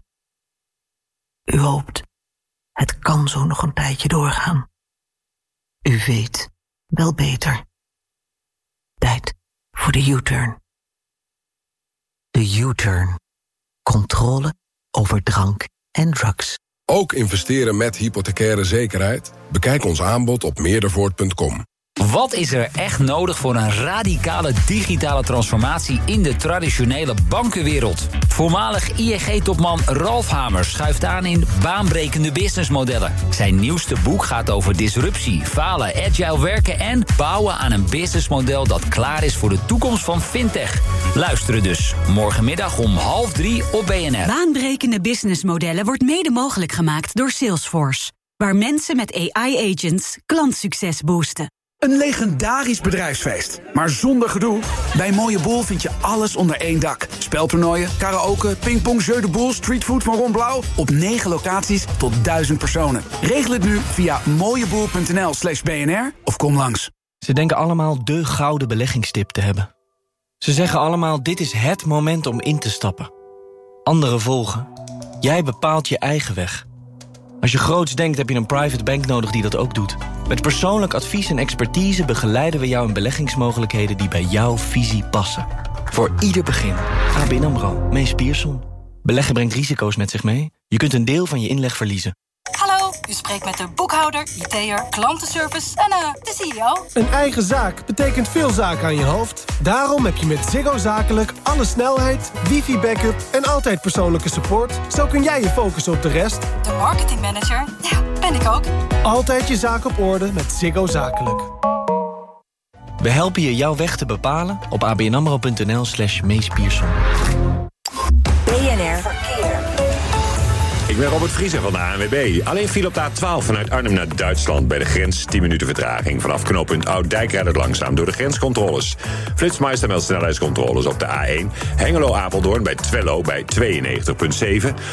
Speaker 26: U hoopt, het kan zo nog een tijdje doorgaan. U weet, wel beter. Tijd voor de U-turn. De U-turn. Controle over drank en drugs.
Speaker 14: Ook investeren met hypothecaire zekerheid? Bekijk ons aanbod op meerdervoort.com.
Speaker 27: Wat is er echt nodig voor een radicale digitale transformatie in de traditionele bankenwereld? Voormalig ING-topman Ralf Hamers schuift aan in baanbrekende businessmodellen. Zijn nieuwste boek gaat over disruptie, falen, agile werken en bouwen aan een businessmodel dat klaar is voor de toekomst van fintech. Luisteren dus morgenmiddag om 14:30 op BNR.
Speaker 28: Baanbrekende businessmodellen wordt mede mogelijk gemaakt door Salesforce, waar mensen met AI-agents klantsucces boosten.
Speaker 29: Een legendarisch bedrijfsfeest, maar zonder gedoe. Bij Mooie Boel vind je alles onder één dak. Speltoernooien, karaoke, pingpong, jeu de boel, streetfood van Ron Blauw. Op 9 locaties tot 1000 personen. Regel het nu via mooieboel.nl/BNR of kom langs.
Speaker 12: Ze denken allemaal de gouden beleggingstip te hebben. Ze zeggen allemaal, dit is het moment om in te stappen. Anderen volgen. Jij bepaalt je eigen weg. Als je groots denkt, heb je een private bank nodig die dat ook doet. Met persoonlijk advies en expertise begeleiden we jou in beleggingsmogelijkheden die bij jouw visie passen. Voor ieder begin. ABN AMRO, Mees Pierson. Beleggen brengt risico's met zich mee. Je kunt een deel van je inleg verliezen.
Speaker 13: Hallo, u spreekt met de boekhouder, IT'er, klantenservice en de CEO.
Speaker 1: Een eigen zaak betekent veel zaken aan je hoofd. Daarom heb je met Ziggo Zakelijk alle snelheid, wifi-backup en altijd persoonlijke support. Zo kun jij je focussen op de rest.
Speaker 13: De marketingmanager, ja, ben ik ook.
Speaker 1: Altijd je zaak op orde met Ziggo Zakelijk.
Speaker 12: We helpen je jouw weg te bepalen op abnamro.nl/Mees Pierson.
Speaker 3: BNR Verkeer.
Speaker 15: Ik ben Robert Vriezer van de ANWB. Alleen viel op de A12 vanuit Arnhem naar Duitsland. Bij de grens 10 minuten vertraging. Vanaf knooppunt Oud-Dijk rijdt het langzaam door de grenscontroles. Flitsmeister meldt snelheidscontroles op de A1. Hengelo-Apeldoorn bij Twello bij 92,7.